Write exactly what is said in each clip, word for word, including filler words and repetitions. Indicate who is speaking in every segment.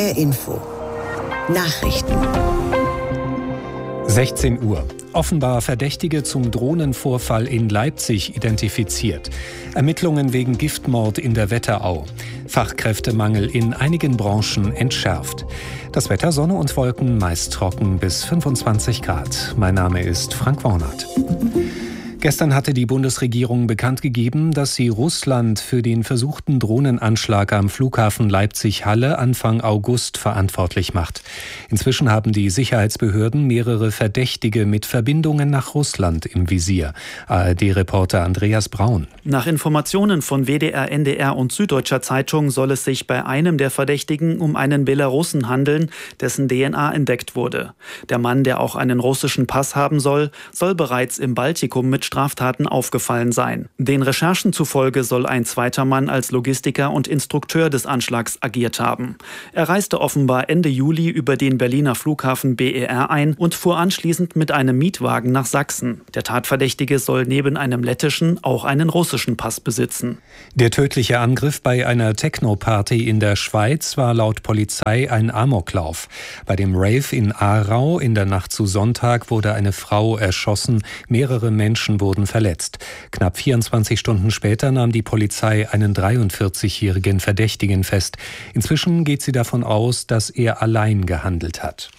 Speaker 1: R Info. Nachrichten.
Speaker 2: sechzehn Uhr. Offenbar Verdächtige zum Drohnenvorfall in Leipzig identifiziert. Ermittlungen wegen Giftmord in der Wetterau. Fachkräftemangel in einigen Branchen entschärft. Das Wetter: Sonne und Wolken, meist trocken bis fünfundzwanzig Grad. Mein Name ist Frank Warnert. Gestern hatte die Bundesregierung bekannt gegeben, dass sie Russland für den versuchten Drohnenanschlag am Flughafen Leipzig-Halle Anfang August verantwortlich macht. Inzwischen haben die Sicherheitsbehörden mehrere Verdächtige mit Verbindungen nach Russland im Visier. A R D-Reporter Andreas Braun.
Speaker 3: Nach Informationen von W D R, N D R und Süddeutscher Zeitung soll es sich bei einem der Verdächtigen um einen Belarussen handeln, dessen D N A entdeckt wurde. Der Mann, der auch einen russischen Pass haben soll, soll bereits im Baltikum mit Straftaten aufgefallen sein. Den Recherchen zufolge soll ein zweiter Mann als Logistiker und Instrukteur des Anschlags agiert haben. Er reiste offenbar Ende Juli über den Berliner Flughafen B E R ein und fuhr anschließend mit einem Mietwagen nach Sachsen. Der Tatverdächtige soll neben einem lettischen auch einen russischen Pass besitzen.
Speaker 2: Der tödliche Angriff bei einer Techno-Party in der Schweiz war laut Polizei ein Amoklauf. Bei dem Rave in Aarau in der Nacht zu Sonntag wurde eine Frau erschossen, mehrere Menschen wurden verletzt. Knapp vierundzwanzig Stunden später nahm die Polizei einen dreiundvierzigjährigen Verdächtigen fest. Inzwischen geht sie davon aus, dass er allein gehandelt hat.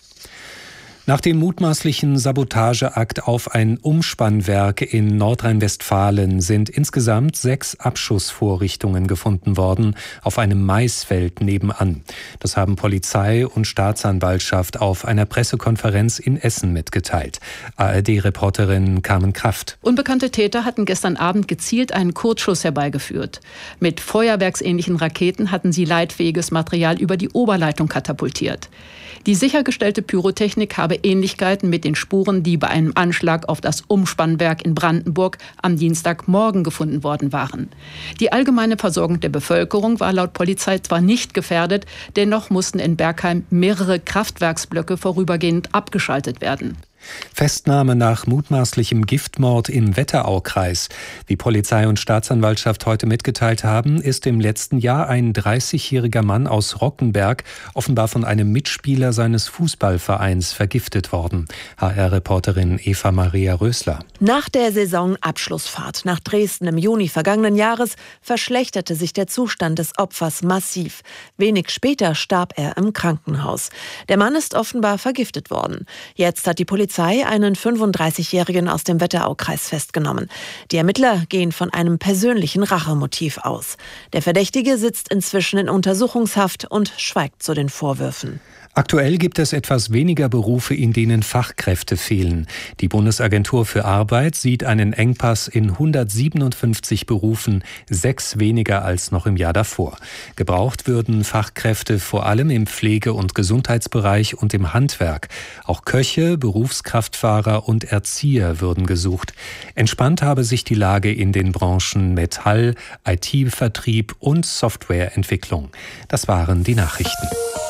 Speaker 2: Nach dem mutmaßlichen Sabotageakt auf ein Umspannwerk in Nordrhein-Westfalen sind insgesamt sechs Abschussvorrichtungen gefunden worden auf einem Maisfeld nebenan. Das haben Polizei und Staatsanwaltschaft auf einer Pressekonferenz in Essen mitgeteilt. A R D-Reporterin Carmen Kraft.
Speaker 4: Unbekannte Täter hatten gestern Abend gezielt einen Kurzschuss herbeigeführt. Mit feuerwerksähnlichen Raketen hatten sie leitfähiges Material über die Oberleitung katapultiert. Die sichergestellte Pyrotechnik habe Ähnlichkeiten mit den Spuren, die bei einem Anschlag auf das Umspannwerk in Brandenburg am Dienstagmorgen gefunden worden waren. Die allgemeine Versorgung der Bevölkerung war laut Polizei zwar nicht gefährdet, dennoch mussten in Bergheim mehrere Kraftwerksblöcke vorübergehend abgeschaltet werden.
Speaker 2: Festnahme nach mutmaßlichem Giftmord im Wetteraukreis. Wie Polizei und Staatsanwaltschaft heute mitgeteilt haben, ist im letzten Jahr ein dreißigjähriger Mann aus Rockenberg offenbar von einem Mitspieler seines Fußballvereins vergiftet worden. H R-Reporterin Eva Maria Rösler.
Speaker 5: Nach der Saisonabschlussfahrt nach Dresden im Juni vergangenen Jahres verschlechterte sich der Zustand des Opfers massiv. Wenig später starb er im Krankenhaus. Der Mann ist offenbar vergiftet worden. Jetzt hat die Polizei einen fünfunddreißigjährigen aus dem Wetteraukreis festgenommen. Die Ermittler gehen von einem persönlichen Rachemotiv aus. Der Verdächtige sitzt inzwischen in Untersuchungshaft und schweigt zu den Vorwürfen.
Speaker 2: Aktuell gibt es etwas weniger Berufe, in denen Fachkräfte fehlen. Die Bundesagentur für Arbeit sieht einen Engpass in hundertsiebenundfünfzig Berufen, sechs weniger als noch im Jahr davor. Gebraucht würden Fachkräfte vor allem im Pflege- und Gesundheitsbereich und im Handwerk. Auch Köche, Berufskraftfahrer und Erzieher würden gesucht. Entspannt habe sich die Lage in den Branchen Metall, I T-Vertrieb und Softwareentwicklung. Das waren die Nachrichten.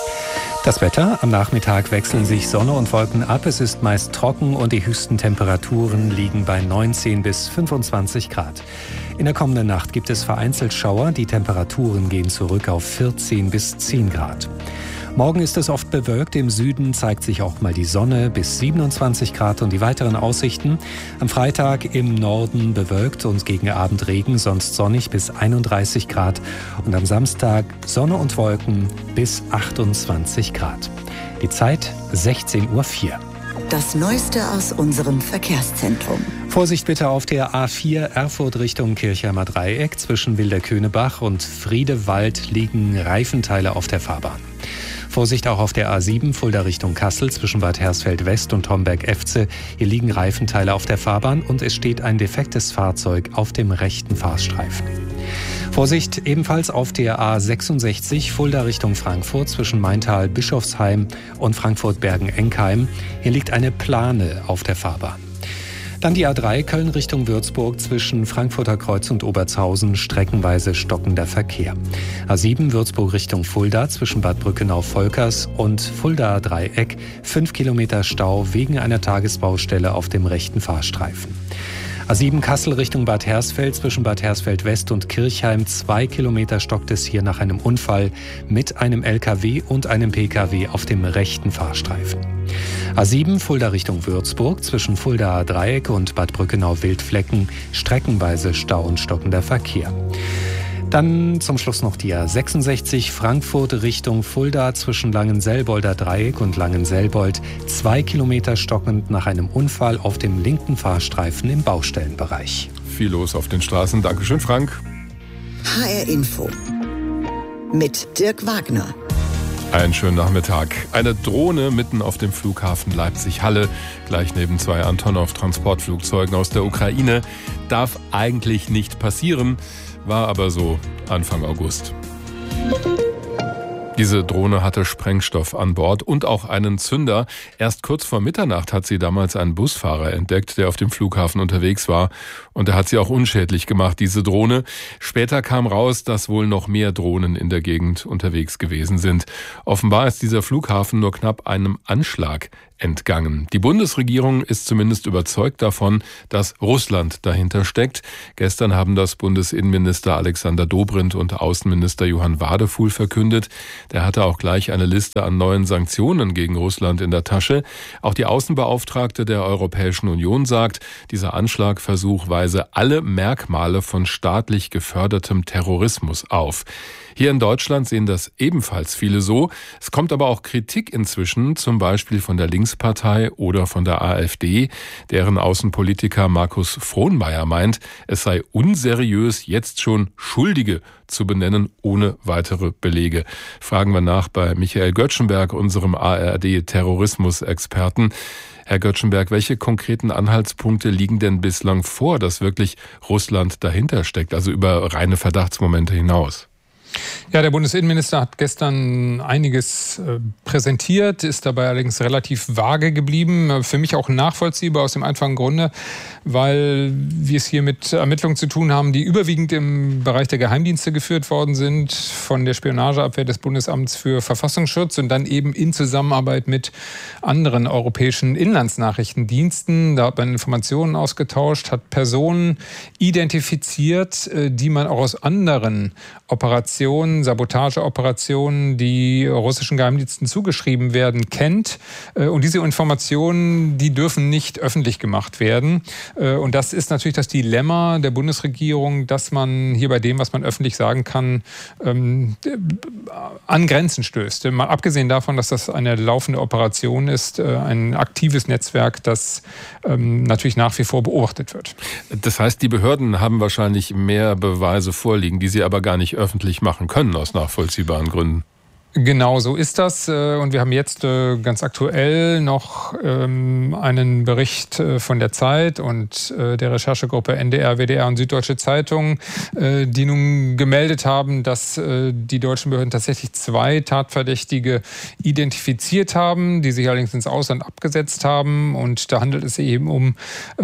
Speaker 2: Das Wetter: Am Nachmittag wechseln sich Sonne und Wolken ab. Es ist meist trocken und die höchsten Temperaturen liegen bei neunzehn bis fünfundzwanzig Grad. In der kommenden Nacht gibt es vereinzelt Schauer. Die Temperaturen gehen zurück auf vierzehn bis zehn Grad. Morgen ist es oft bewölkt. Im Süden zeigt sich auch mal die Sonne bis siebenundzwanzig Grad. Und die weiteren Aussichten: Am Freitag im Norden bewölkt und gegen Abend Regen, sonst sonnig bis einunddreißig Grad. Und am Samstag Sonne und Wolken bis achtundzwanzig Grad. Die Zeit sechzehn Uhr vier.
Speaker 1: Das Neueste aus unserem Verkehrszentrum.
Speaker 2: Vorsicht bitte auf der A vier Erfurt Richtung Kirchheimer Dreieck. Zwischen Wilderköhnebach und Friedewald liegen Reifenteile auf der Fahrbahn. Vorsicht auch auf der A sieben Fulda Richtung Kassel zwischen Bad Hersfeld West und Homberg-Efze. Hier liegen Reifenteile auf der Fahrbahn und es steht ein defektes Fahrzeug auf dem rechten Fahrstreifen. Vorsicht ebenfalls auf der A sechsundsechzig Fulda Richtung Frankfurt zwischen Maintal-Bischofsheim und Frankfurt-Bergen-Enkheim. Hier liegt eine Plane auf der Fahrbahn. Dann die A drei Köln Richtung Würzburg zwischen Frankfurter Kreuz und Obertshausen, streckenweise stockender Verkehr. A sieben Würzburg Richtung Fulda zwischen Bad Brückenau-Volkers und Fulda Dreieck, fünf Kilometer Stau wegen einer Tagesbaustelle auf dem rechten Fahrstreifen. A sieben Kassel Richtung Bad Hersfeld, zwischen Bad Hersfeld West und Kirchheim. Zwei Kilometer stockt es hier nach einem Unfall mit einem L K W und einem P K W auf dem rechten Fahrstreifen. A sieben Fulda Richtung Würzburg, zwischen Fuldaer Dreieck und Bad Brückenau-Wildflecken streckenweise Stau und stockender Verkehr. Dann zum Schluss noch die A sechsundsechzig Frankfurt Richtung Fulda, zwischen Langenselbolder Dreieck und Langenselbold. Zwei Kilometer stockend nach einem Unfall auf dem linken Fahrstreifen im Baustellenbereich.
Speaker 6: Viel los auf den Straßen. Dankeschön, Frank.
Speaker 1: H R Info mit Dirk Wagner.
Speaker 6: Einen schönen Nachmittag. Eine Drohne mitten auf dem Flughafen Leipzig-Halle, gleich neben zwei Antonov-Transportflugzeugen aus der Ukraine, darf eigentlich nicht passieren, war aber so Anfang August. Diese Drohne hatte Sprengstoff an Bord und auch einen Zünder. Erst kurz vor Mitternacht hat sie damals einen Busfahrer entdeckt, der auf dem Flughafen unterwegs war. Und er hat sie auch unschädlich gemacht, diese Drohne. Später kam raus, dass wohl noch mehr Drohnen in der Gegend unterwegs gewesen sind. Offenbar ist dieser Flughafen nur knapp einem Anschlag entgangen. Die Bundesregierung ist zumindest überzeugt davon, dass Russland dahinter steckt. Gestern haben das Bundesinnenminister Alexander Dobrindt und Außenminister Johann Wadefuhl verkündet. Der hatte auch gleich eine Liste an neuen Sanktionen gegen Russland in der Tasche. Auch die Außenbeauftragte der Europäischen Union sagt, dieser Anschlagversuch weise alle Merkmale von staatlich gefördertem Terrorismus auf. Hier in Deutschland sehen das ebenfalls viele so. Es kommt aber auch Kritik inzwischen, zum Beispiel von der Linkspartei oder von der AfD. Deren Außenpolitiker Markus Frohnmayer meint, es sei unseriös, jetzt schon Schuldige zu benennen, ohne weitere Belege. Fragen wir nach bei Michael Göttschenberg, unserem A R D-Terrorismus-Experten. Herr Göttschenberg, welche konkreten Anhaltspunkte liegen denn bislang vor, dass wirklich Russland dahinter steckt, also über reine Verdachtsmomente hinaus?
Speaker 7: Ja, der Bundesinnenminister hat gestern einiges äh, präsentiert, ist dabei allerdings relativ vage geblieben. Für mich auch nachvollziehbar aus dem einfachen Grunde, weil wir es hier mit Ermittlungen zu tun haben, die überwiegend im Bereich der Geheimdienste geführt worden sind, von der Spionageabwehr des Bundesamts für Verfassungsschutz und dann eben in Zusammenarbeit mit anderen europäischen Inlandsnachrichtendiensten. Da hat man Informationen ausgetauscht, hat Personen identifiziert, die man auch aus anderen Operationen, Sabotageoperationen, die russischen Geheimdiensten zugeschrieben werden, kennt. Und diese Informationen, die dürfen nicht öffentlich gemacht werden. Und das ist natürlich das Dilemma der Bundesregierung, dass man hier bei dem, was man öffentlich sagen kann, ähm, an Grenzen stößt. Mal abgesehen davon, dass das eine laufende Operation ist, äh, ein aktives Netzwerk, das ähm, natürlich nach wie vor beobachtet wird.
Speaker 6: Das heißt, die Behörden haben wahrscheinlich mehr Beweise vorliegen, die sie aber gar nicht öffentlich machen können, aus nachvollziehbaren Gründen.
Speaker 7: Genau so ist das. Und wir haben jetzt ganz aktuell noch einen Bericht von der Zeit und der Recherchegruppe N D R, W D R und Süddeutsche Zeitung, die nun gemeldet haben, dass die deutschen Behörden tatsächlich zwei Tatverdächtige identifiziert haben, die sich allerdings ins Ausland abgesetzt haben. Und da handelt es sich eben um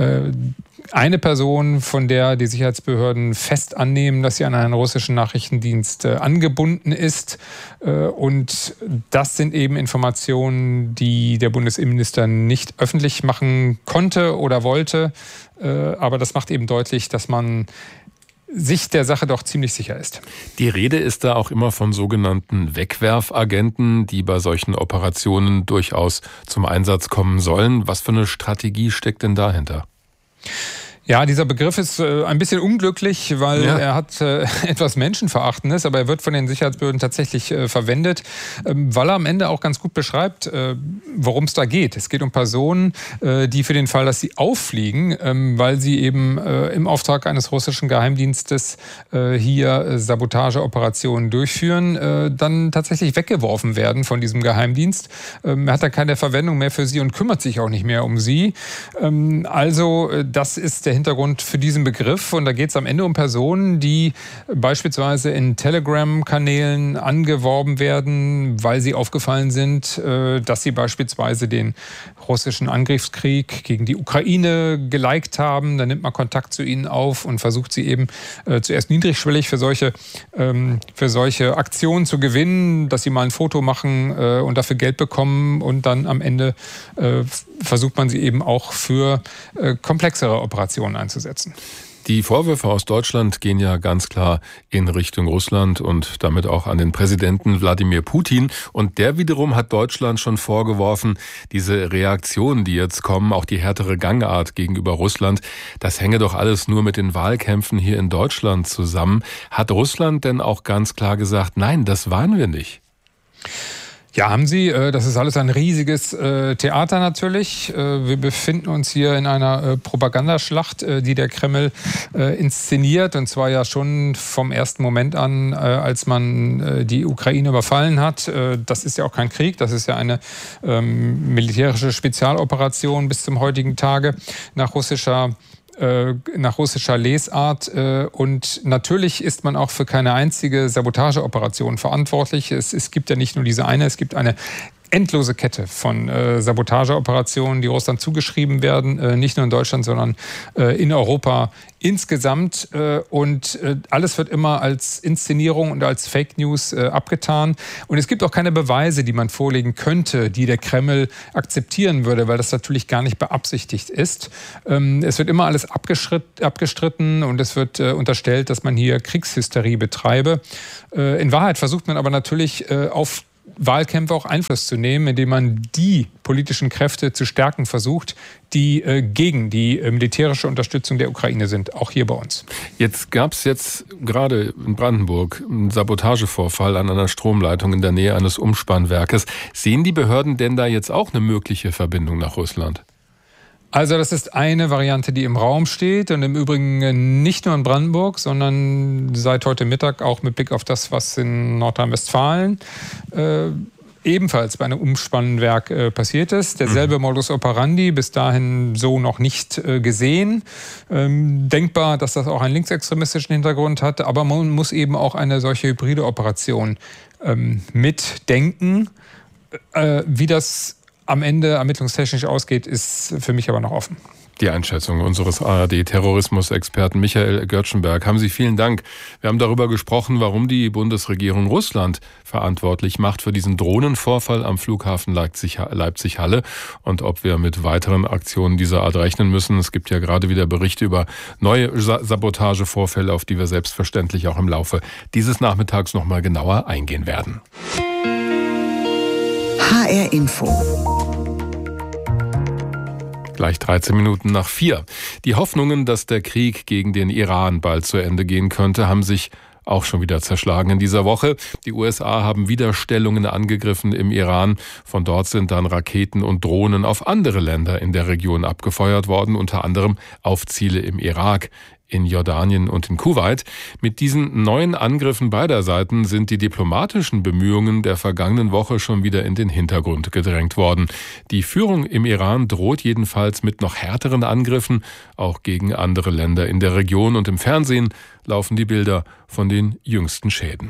Speaker 7: eine Person, von der die Sicherheitsbehörden fest annehmen, dass sie an einen russischen Nachrichtendienst äh, angebunden ist. Äh, und das sind eben Informationen, die der Bundesinnenminister nicht öffentlich machen konnte oder wollte. Äh, aber das macht eben deutlich, dass man sich der Sache doch ziemlich sicher ist.
Speaker 6: Die Rede ist da auch immer von sogenannten Wegwerfagenten, die bei solchen Operationen durchaus zum Einsatz kommen sollen. Was für eine Strategie steckt denn dahinter?
Speaker 7: Ja, dieser Begriff ist äh, ein bisschen unglücklich, weil ja. er hat äh, etwas Menschenverachtendes, aber er wird von den Sicherheitsbehörden tatsächlich äh, verwendet, ähm, weil er am Ende auch ganz gut beschreibt, äh, worum es da geht. Es geht um Personen, äh, die für den Fall, dass sie auffliegen, ähm, weil sie eben äh, im Auftrag eines russischen Geheimdienstes äh, hier äh, Sabotageoperationen durchführen, äh, dann tatsächlich weggeworfen werden von diesem Geheimdienst. Ähm, er hat dann keine Verwendung mehr für sie und kümmert sich auch nicht mehr um sie. Ähm, also äh, das ist der Hintergrund für diesen Begriff. Und da geht es am Ende um Personen, die beispielsweise in Telegram-Kanälen angeworben werden, weil sie aufgefallen sind, dass sie beispielsweise den russischen Angriffskrieg gegen die Ukraine geliked haben. Dann nimmt man Kontakt zu ihnen auf und versucht sie eben äh, zuerst niedrigschwellig für solche, ähm, für solche Aktionen zu gewinnen, dass sie mal ein Foto machen äh, und dafür Geld bekommen. Und dann am Ende äh, versucht man sie eben auch für äh, komplexere Operationen Sanktionen einzusetzen.
Speaker 6: Die Vorwürfe aus Deutschland gehen ja ganz klar in Richtung Russland und damit auch an den Präsidenten Wladimir Putin. Und der wiederum hat Deutschland schon vorgeworfen, diese Reaktionen, die jetzt kommen, auch die härtere Gangart gegenüber Russland, das hänge doch alles nur mit den Wahlkämpfen hier in Deutschland zusammen. Hat Russland denn auch ganz klar gesagt, nein, das waren wir nicht?
Speaker 7: Ja, haben sie. Das ist alles ein riesiges Theater natürlich. Wir befinden uns hier in einer Propagandaschlacht, die der Kreml inszeniert. Und zwar ja schon vom ersten Moment an, als man die Ukraine überfallen hat. Das ist ja auch kein Krieg, das ist ja eine militärische Spezialoperation bis zum heutigen Tage nach russischer nach russischer Lesart. Und natürlich ist man auch für keine einzige Sabotageoperation verantwortlich. Es, es gibt ja nicht nur diese eine, es gibt eine endlose Kette von äh, Sabotageoperationen, die Russland zugeschrieben werden, äh, nicht nur in Deutschland, sondern äh, in Europa insgesamt. Äh, und äh, alles wird immer als Inszenierung und als Fake News äh, abgetan. Und es gibt auch keine Beweise, die man vorlegen könnte, die der Kreml akzeptieren würde, weil das natürlich gar nicht beabsichtigt ist. Ähm, es wird immer alles abgestritten und es wird äh, unterstellt, dass man hier Kriegshysterie betreibe. Äh, in Wahrheit versucht man aber natürlich äh, auf Wahlkämpfe auch Einfluss zu nehmen, indem man die politischen Kräfte zu stärken versucht, die äh, gegen die äh, militärische Unterstützung der Ukraine sind, auch hier bei uns.
Speaker 6: Jetzt gab es jetzt gerade in Brandenburg einen Sabotagevorfall an einer Stromleitung in der Nähe eines Umspannwerkes. Sehen die Behörden denn da jetzt auch eine mögliche Verbindung nach Russland?
Speaker 7: Also das ist eine Variante, die im Raum steht und im Übrigen nicht nur in Brandenburg, sondern seit heute Mittag auch mit Blick auf das, was in Nordrhein-Westfalen äh, ebenfalls bei einem Umspannwerk äh, passiert ist. Derselbe mhm. Modus operandi, bis dahin so noch nicht äh, gesehen. Ähm, denkbar, dass das auch einen linksextremistischen Hintergrund hat, aber man muss eben auch eine solche hybride Operation ähm, mitdenken. Äh, wie das am Ende ermittlungstechnisch ausgeht, ist für mich aber noch offen.
Speaker 6: Die Einschätzung unseres A R D-Terrorismus-Experten Michael Göttschenberg. Haben Sie vielen Dank. Wir haben darüber gesprochen, warum die Bundesregierung Russland verantwortlich macht für diesen Drohnenvorfall am Flughafen Leipzig-Halle und ob wir mit weiteren Aktionen dieser Art rechnen müssen. Es gibt ja gerade wieder Berichte über neue Sabotagevorfälle, auf die wir selbstverständlich auch im Laufe dieses Nachmittags noch mal genauer eingehen werden.
Speaker 1: H R Info.
Speaker 6: Gleich dreizehn Minuten nach vier. Die Hoffnungen, dass der Krieg gegen den Iran bald zu Ende gehen könnte, haben sich auch schon wieder zerschlagen in dieser Woche. Die U S A haben wieder Stellungen angegriffen im Iran. Von dort sind dann Raketen und Drohnen auf andere Länder in der Region abgefeuert worden, unter anderem auf Ziele im Irak, in Jordanien und in Kuwait. Mit diesen neuen Angriffen beider Seiten sind die diplomatischen Bemühungen der vergangenen Woche schon wieder in den Hintergrund gedrängt worden. Die Führung im Iran droht jedenfalls mit noch härteren Angriffen, auch gegen andere Länder in der Region. Und im Fernsehen laufen die Bilder von den jüngsten Schäden.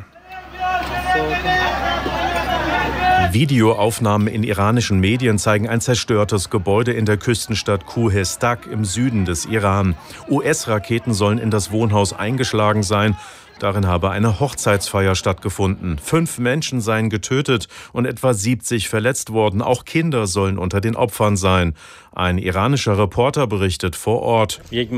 Speaker 8: Videoaufnahmen in iranischen Medien zeigen ein zerstörtes Gebäude in der Küstenstadt Kuhestak im Süden des Iran. U S-Raketen sollen in das Wohnhaus eingeschlagen sein. Darin habe eine Hochzeitsfeier stattgefunden. Fünf Menschen seien getötet und etwa siebzig verletzt worden. Auch Kinder sollen unter den Opfern sein. Ein iranischer Reporter berichtet vor Ort. Hier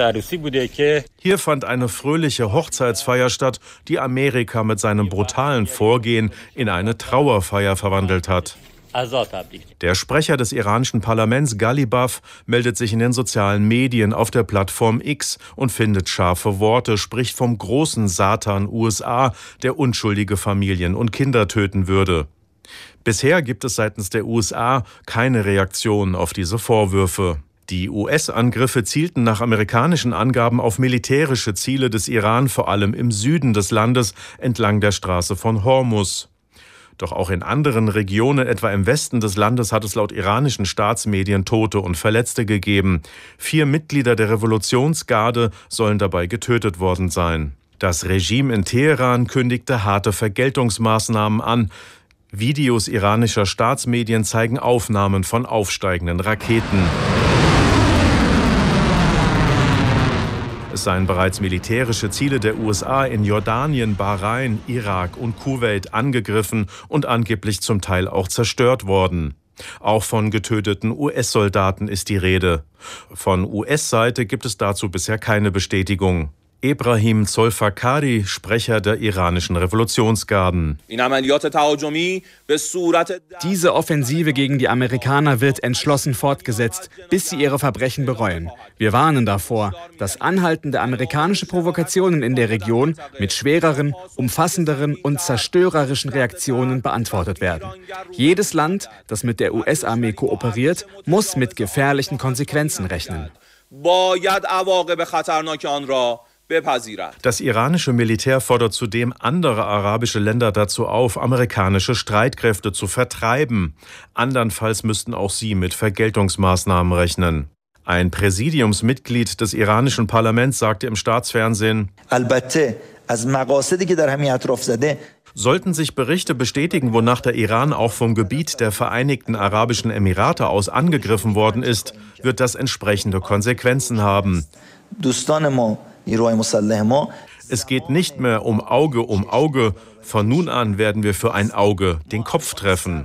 Speaker 8: fand eine fröhliche Hochzeitsfeier statt, die Amerika mit seinem brutalen Vorgehen in eine Trauerfeier verwandelt hat. Der Sprecher des iranischen Parlaments, Ghalibaf, meldet sich in den sozialen Medien auf der Plattform X und findet scharfe Worte, spricht vom großen Satan U S A, der unschuldige Familien und Kinder töten würde. Bisher gibt es seitens der U S A keine Reaktion auf diese Vorwürfe. Die U S-Angriffe zielten nach amerikanischen Angaben auf militärische Ziele des Iran, vor allem im Süden des Landes, entlang der Straße von Hormuz. Doch auch in anderen Regionen, etwa im Westen des Landes, hat es laut iranischen Staatsmedien Tote und Verletzte gegeben. Vier Mitglieder der Revolutionsgarde sollen dabei getötet worden sein. Das Regime in Teheran kündigte harte Vergeltungsmaßnahmen an. Videos iranischer Staatsmedien zeigen Aufnahmen von aufsteigenden Raketen. Es seien bereits militärische Ziele der U S A in Jordanien, Bahrain, Irak und Kuwait angegriffen und angeblich zum Teil auch zerstört worden. Auch von getöteten U S-Soldaten ist die Rede. Von U S-Seite gibt es dazu bisher keine Bestätigung. Ebrahim Zolfakhari, Sprecher der iranischen Revolutionsgarden.
Speaker 9: Diese Offensive gegen die Amerikaner wird entschlossen fortgesetzt, bis sie ihre Verbrechen bereuen. Wir warnen davor, dass anhaltende amerikanische Provokationen in der Region mit schwereren, umfassenderen und zerstörerischen Reaktionen beantwortet werden. Jedes Land, das mit der U S-Armee kooperiert, muss mit gefährlichen Konsequenzen rechnen.
Speaker 8: Das iranische Militär fordert zudem andere arabische Länder dazu auf, amerikanische Streitkräfte zu vertreiben. Andernfalls müssten auch sie mit Vergeltungsmaßnahmen rechnen. Ein Präsidiumsmitglied des iranischen Parlaments sagte im Staatsfernsehen: Sollten sich Berichte bestätigen, wonach der Iran auch vom Gebiet der Vereinigten Arabischen Emirate aus angegriffen worden ist, wird das entsprechende Konsequenzen haben. Es geht nicht mehr um Auge um Auge. Von nun an werden wir für ein Auge den Kopf treffen.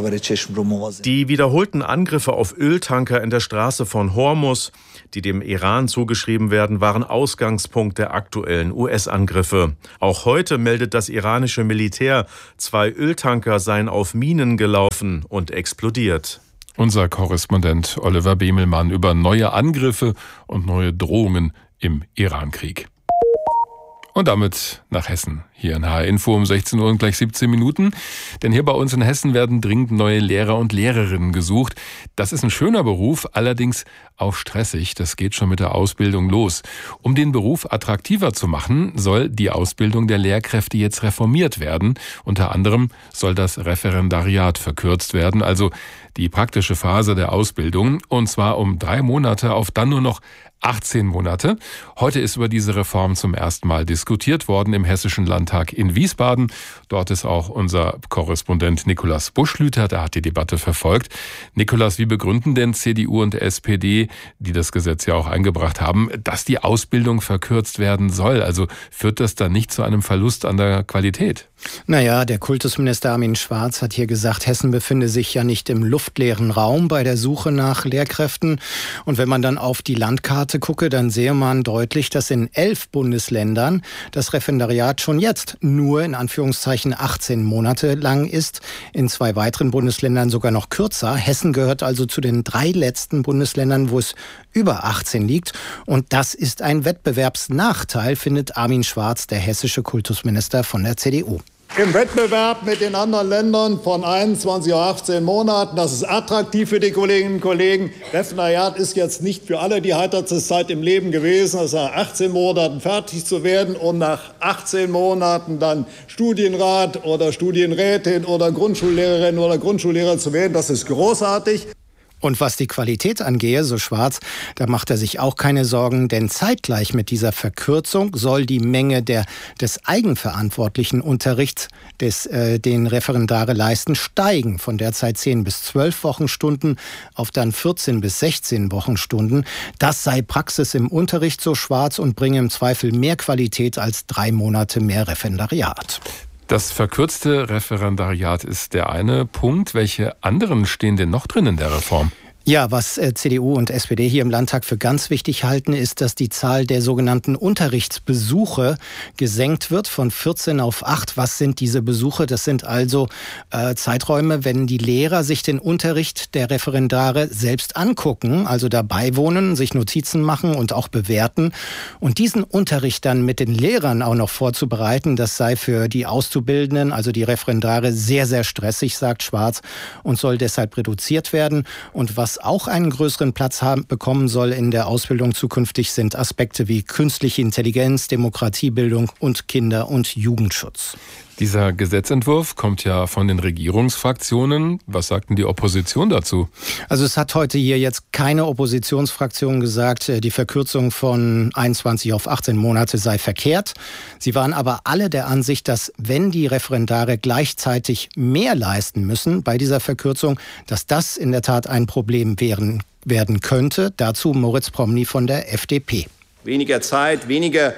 Speaker 8: Die wiederholten Angriffe auf Öltanker in der Straße von Hormuz, die dem Iran zugeschrieben werden, waren Ausgangspunkt der aktuellen U S-Angriffe. Auch heute meldet das iranische Militär, zwei Öltanker seien auf Minen gelaufen und explodiert.
Speaker 6: Unser Korrespondent Oliver Bemelmann über neue Angriffe und neue Drohungen im Irankrieg. Und damit nach Hessen. Hier in H R Info um sechzehn Uhr und gleich siebzehn Minuten. Denn hier bei uns in Hessen werden dringend neue Lehrer und Lehrerinnen gesucht. Das ist ein schöner Beruf, allerdings auch stressig. Das geht schon mit der Ausbildung los. Um den Beruf attraktiver zu machen, soll die Ausbildung der Lehrkräfte jetzt reformiert werden. Unter anderem soll das Referendariat verkürzt werden, also die praktische Phase der Ausbildung. Und zwar um drei Monate auf dann nur noch achtzehn Monate. Heute ist über diese Reform zum ersten Mal diskutiert worden im Hessischen Landtag in Wiesbaden. Dort ist auch unser Korrespondent Nikolaus Buschlüter, der hat die Debatte verfolgt. Nikolaus, wie begründen denn C D U und S P D, die das Gesetz ja auch eingebracht haben, dass die Ausbildung verkürzt werden soll? Also führt das dann nicht zu einem Verlust an der Qualität?
Speaker 10: Naja, der Kultusminister Armin Schwarz hat hier gesagt, Hessen befinde sich ja nicht im luftleeren Raum bei der Suche nach Lehrkräften. Und wenn man dann auf die Landkarte gucke, dann sehe man deutlich, dass in elf Bundesländern das Referendariat schon jetzt nur in Anführungszeichen achtzehn Monate lang ist. In zwei weiteren Bundesländern sogar noch kürzer. Hessen gehört also zu den drei letzten Bundesländern, wo es über achtzehn liegt. Und das ist ein Wettbewerbsnachteil, findet Armin Schwarz, der hessische Kultusminister von der C D U.
Speaker 11: Im Wettbewerb mit den anderen Ländern von einundzwanzig auf achtzehn Monaten. Das ist attraktiv für die Kolleginnen und Kollegen. Referendariat ist jetzt nicht für alle die heiterste Zeit im Leben gewesen, also nach achtzehn Monaten fertig zu werden und nach achtzehn Monaten dann Studienrat oder Studienrätin oder Grundschullehrerin oder Grundschullehrer zu werden. Das ist großartig.
Speaker 10: Und was die Qualität angehe, so Schwarz, da macht er sich auch keine Sorgen, denn zeitgleich mit dieser Verkürzung soll die Menge der, des eigenverantwortlichen Unterrichts, des, äh, den Referendare leisten, steigen. Von derzeit zehn bis zwölf Wochenstunden auf dann vierzehn bis sechzehn Wochenstunden. Das sei Praxis im Unterricht, so Schwarz, und bringe im Zweifel mehr Qualität als drei Monate mehr Referendariat.
Speaker 6: Das verkürzte Referendariat ist der eine Punkt. Welche anderen stehen denn noch drin in der Reform?
Speaker 10: Ja, was C D U und S P D hier im Landtag für ganz wichtig halten, ist, dass die Zahl der sogenannten Unterrichtsbesuche gesenkt wird von vierzehn auf acht. Was sind diese Besuche? Das sind also äh, Zeiträume, wenn die Lehrer sich den Unterricht der Referendare selbst angucken, also dabei wohnen, sich Notizen machen und auch bewerten. Und diesen Unterricht dann mit den Lehrern auch noch vorzubereiten, das sei für die Auszubildenden, also die Referendare, sehr, sehr stressig, sagt Schwarz, und soll deshalb reduziert werden. Und was auch einen größeren Platz haben, bekommen soll in der Ausbildung zukünftig, sind Aspekte wie künstliche Intelligenz, Demokratiebildung und Kinder- und Jugendschutz.
Speaker 6: Dieser Gesetzentwurf kommt ja von den Regierungsfraktionen. Was sagt denn die Opposition dazu?
Speaker 10: Also es hat heute hier jetzt keine Oppositionsfraktion gesagt, die Verkürzung von einundzwanzig auf achtzehn Monate sei verkehrt. Sie waren aber alle der Ansicht, dass wenn die Referendare gleichzeitig mehr leisten müssen bei dieser Verkürzung, dass das in der Tat ein Problem werden, werden könnte. Dazu Moritz Promny von der F D P.
Speaker 12: Weniger Zeit, weniger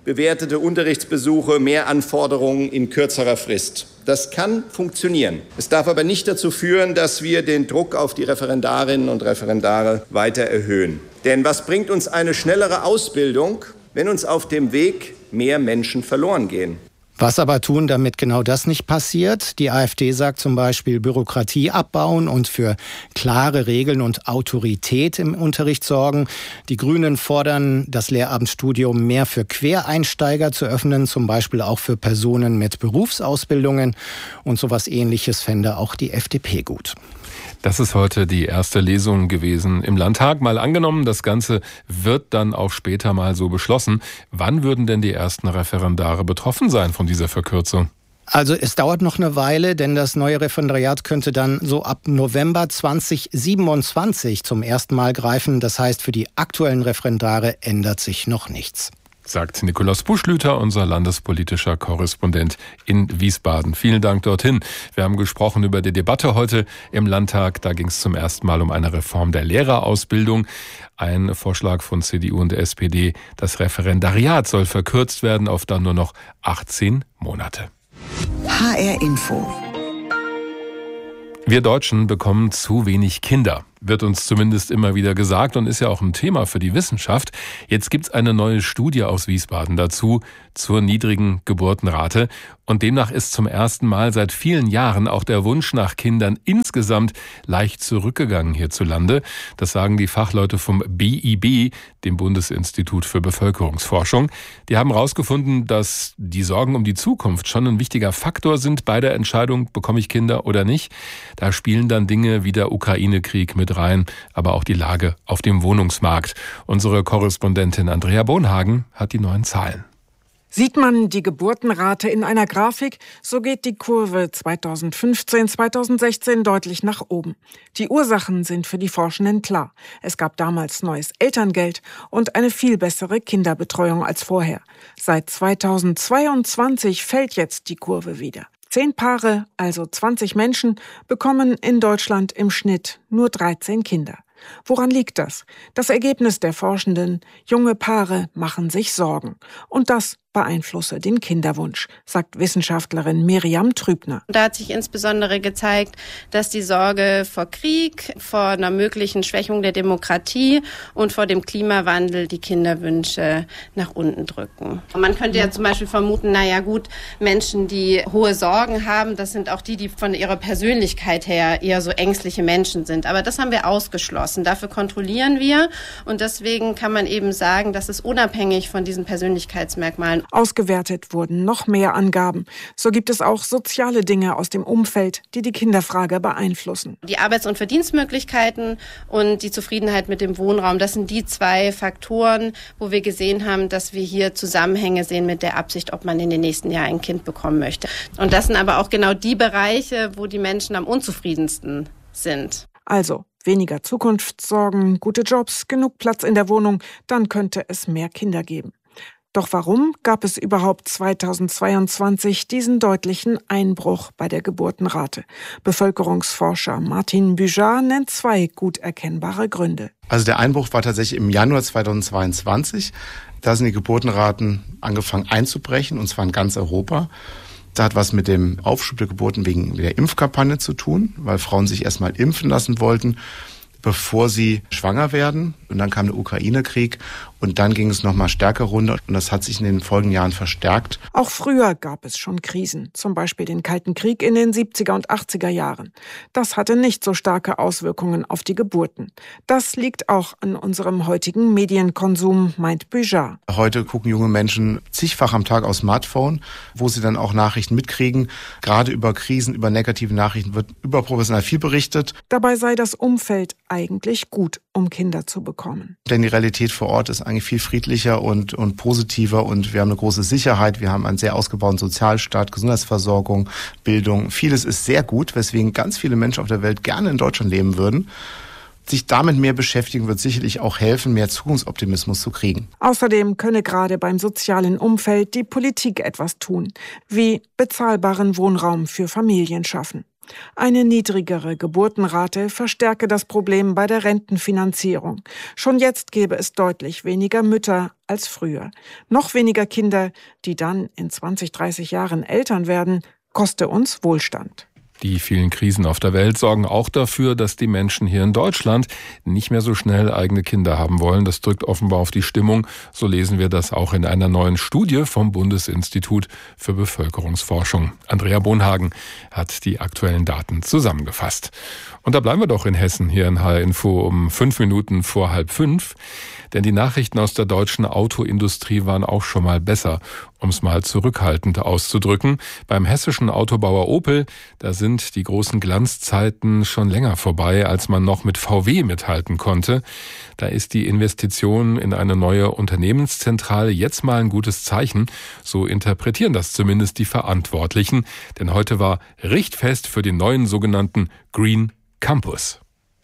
Speaker 12: bewertete Unterrichtsbesuche, mehr Anforderungen in kürzerer Frist. Das kann funktionieren. Es darf aber nicht dazu führen, dass wir den Druck auf die Referendarinnen und Referendare weiter erhöhen. Denn was bringt uns eine schnellere Ausbildung, wenn uns auf dem Weg mehr Menschen verloren gehen?
Speaker 10: Was aber tun, damit genau das nicht passiert? Die AfD sagt zum Beispiel Bürokratie abbauen und für klare Regeln und Autorität im Unterricht sorgen. Die Grünen fordern, das Lehramtsstudium mehr für Quereinsteiger zu öffnen, zum Beispiel auch für Personen mit Berufsausbildungen. Und sowas Ähnliches fände auch die F D P gut.
Speaker 6: Das ist heute die erste Lesung gewesen im Landtag. Mal angenommen, das Ganze wird dann auch später mal so beschlossen. Wann würden denn die ersten Referendare betroffen sein von dieser Verkürzung?
Speaker 10: Also es dauert noch eine Weile, denn das neue Referendariat könnte dann so ab November zweitausendsiebenundzwanzig zum ersten Mal greifen. Das heißt, für die aktuellen Referendare ändert sich noch nichts.
Speaker 6: Sagt Nikolaus Buschlüter, unser landespolitischer Korrespondent in Wiesbaden. Vielen Dank dorthin. Wir haben gesprochen über die Debatte heute im Landtag. Da ging es zum ersten Mal um eine Reform der Lehrerausbildung. Ein Vorschlag von C D U und der S P D. Das Referendariat soll verkürzt werden auf dann nur noch achtzehn Monate.
Speaker 1: H R Info.
Speaker 6: Wir Deutschen bekommen zu wenig Kinder. Wird uns zumindest immer wieder gesagt und ist ja auch ein Thema für die Wissenschaft. Jetzt gibt's eine neue Studie aus Wiesbaden dazu, zur niedrigen Geburtenrate. Und demnach ist zum ersten Mal seit vielen Jahren auch der Wunsch nach Kindern insgesamt leicht zurückgegangen hierzulande. Das sagen die Fachleute vom B I B, dem Bundesinstitut für Bevölkerungsforschung. Die haben herausgefunden, dass die Sorgen um die Zukunft schon ein wichtiger Faktor sind bei der Entscheidung, bekomme ich Kinder oder nicht. Da spielen dann Dinge wie der Ukraine-Krieg mit rein, aber auch die Lage auf dem Wohnungsmarkt. Unsere Korrespondentin Andrea Bonhagen hat die neuen Zahlen.
Speaker 13: Sieht man die Geburtenrate in einer Grafik, so geht die Kurve zweitausendfünfzehn, zweitausendsechzehn deutlich nach oben. Die Ursachen sind für die Forschenden klar. Es gab damals neues Elterngeld und eine viel bessere Kinderbetreuung als vorher. Seit zweitausendzweiundzwanzig fällt jetzt die Kurve wieder. Zehn Paare, also zwanzig Menschen, bekommen in Deutschland im Schnitt nur dreizehn Kinder. Woran liegt das? Das Ergebnis der Forschenden: junge Paare machen sich Sorgen. Und das beeinflusse den Kinderwunsch, sagt Wissenschaftlerin Miriam Trübner.
Speaker 14: Da hat sich insbesondere gezeigt, dass die Sorge vor Krieg, vor einer möglichen Schwächung der Demokratie und vor dem Klimawandel die Kinderwünsche nach unten drücken. Und man könnte ja zum Beispiel vermuten, naja gut, Menschen, die hohe Sorgen haben, das sind auch die, die von ihrer Persönlichkeit her eher so ängstliche Menschen sind. Aber das haben wir ausgeschlossen. Dafür kontrollieren wir und deswegen kann man eben sagen, dass es unabhängig von diesen Persönlichkeitsmerkmalen.
Speaker 13: Ausgewertet wurden noch mehr Angaben. So gibt es auch soziale Dinge aus dem Umfeld, die die Kinderfrage beeinflussen.
Speaker 14: Die Arbeits- und Verdienstmöglichkeiten und die Zufriedenheit mit dem Wohnraum, das sind die zwei Faktoren, wo wir gesehen haben, dass wir hier Zusammenhänge sehen mit der Absicht, ob man in den nächsten Jahren ein Kind bekommen möchte. Und das sind aber auch genau die Bereiche, wo die Menschen am unzufriedensten sind.
Speaker 13: Also weniger Zukunftssorgen, gute Jobs, genug Platz in der Wohnung, dann könnte es mehr Kinder geben. Doch warum gab es überhaupt zweitausendzweiundzwanzig diesen deutlichen Einbruch bei der Geburtenrate? Bevölkerungsforscher Martin Büjar nennt zwei gut erkennbare Gründe.
Speaker 15: Also der Einbruch war tatsächlich im Januar zweitausendzweiundzwanzig. Da sind die Geburtenraten angefangen einzubrechen, und zwar in ganz Europa. Das hat was mit dem Aufschub der Geburten wegen der Impfkampagne zu tun, weil Frauen sich erstmal impfen lassen wollten, bevor sie schwanger werden. Und dann kam der Ukraine-Krieg und dann ging es nochmal stärker runter und das hat sich in den folgenden Jahren verstärkt.
Speaker 13: Auch früher gab es schon Krisen, zum Beispiel den Kalten Krieg in den siebziger und achtziger Jahren. Das hatte nicht so starke Auswirkungen auf die Geburten. Das liegt auch an unserem heutigen Medienkonsum, meint Büjar.
Speaker 15: Heute gucken junge Menschen zigfach am Tag aufs Smartphone, wo sie dann auch Nachrichten mitkriegen. Gerade über Krisen, über negative Nachrichten wird überproportional viel berichtet.
Speaker 13: Dabei sei das Umfeld eigentlich gut, um Kinder zu bekommen.
Speaker 15: Denn die Realität vor Ort ist eigentlich viel friedlicher und, und positiver und wir haben eine große Sicherheit. Wir haben einen sehr ausgebauten Sozialstaat, Gesundheitsversorgung, Bildung. Vieles ist sehr gut, weswegen ganz viele Menschen auf der Welt gerne in Deutschland leben würden. Sich damit mehr beschäftigen wird sicherlich auch helfen, mehr Zukunftsoptimismus zu kriegen.
Speaker 13: Außerdem könne gerade beim sozialen Umfeld die Politik etwas tun, wie bezahlbaren Wohnraum für Familien schaffen. Eine niedrigere Geburtenrate verstärke das Problem bei der Rentenfinanzierung. Schon jetzt gäbe es deutlich weniger Mütter als früher. Noch weniger Kinder, die dann in zwanzig, dreißig Jahren Eltern werden, koste uns Wohlstand.
Speaker 6: Die vielen Krisen auf der Welt sorgen auch dafür, dass die Menschen hier in Deutschland nicht mehr so schnell eigene Kinder haben wollen. Das drückt offenbar auf die Stimmung. So lesen wir das auch in einer neuen Studie vom Bundesinstitut für Bevölkerungsforschung. Andrea Bonhagen hat die aktuellen Daten zusammengefasst. Und da bleiben wir doch in Hessen hier in H R Info um fünf Minuten vor halb fünf. Denn die Nachrichten aus der deutschen Autoindustrie waren auch schon mal besser, um es mal zurückhaltend auszudrücken. Beim hessischen Autobauer Opel, da sind die großen Glanzzeiten schon länger vorbei, als man noch mit V W mithalten konnte. Da ist die Investition in eine neue Unternehmenszentrale jetzt mal ein gutes Zeichen. So interpretieren das zumindest die Verantwortlichen. Denn heute war richtfest für den neuen sogenannten Green Campus.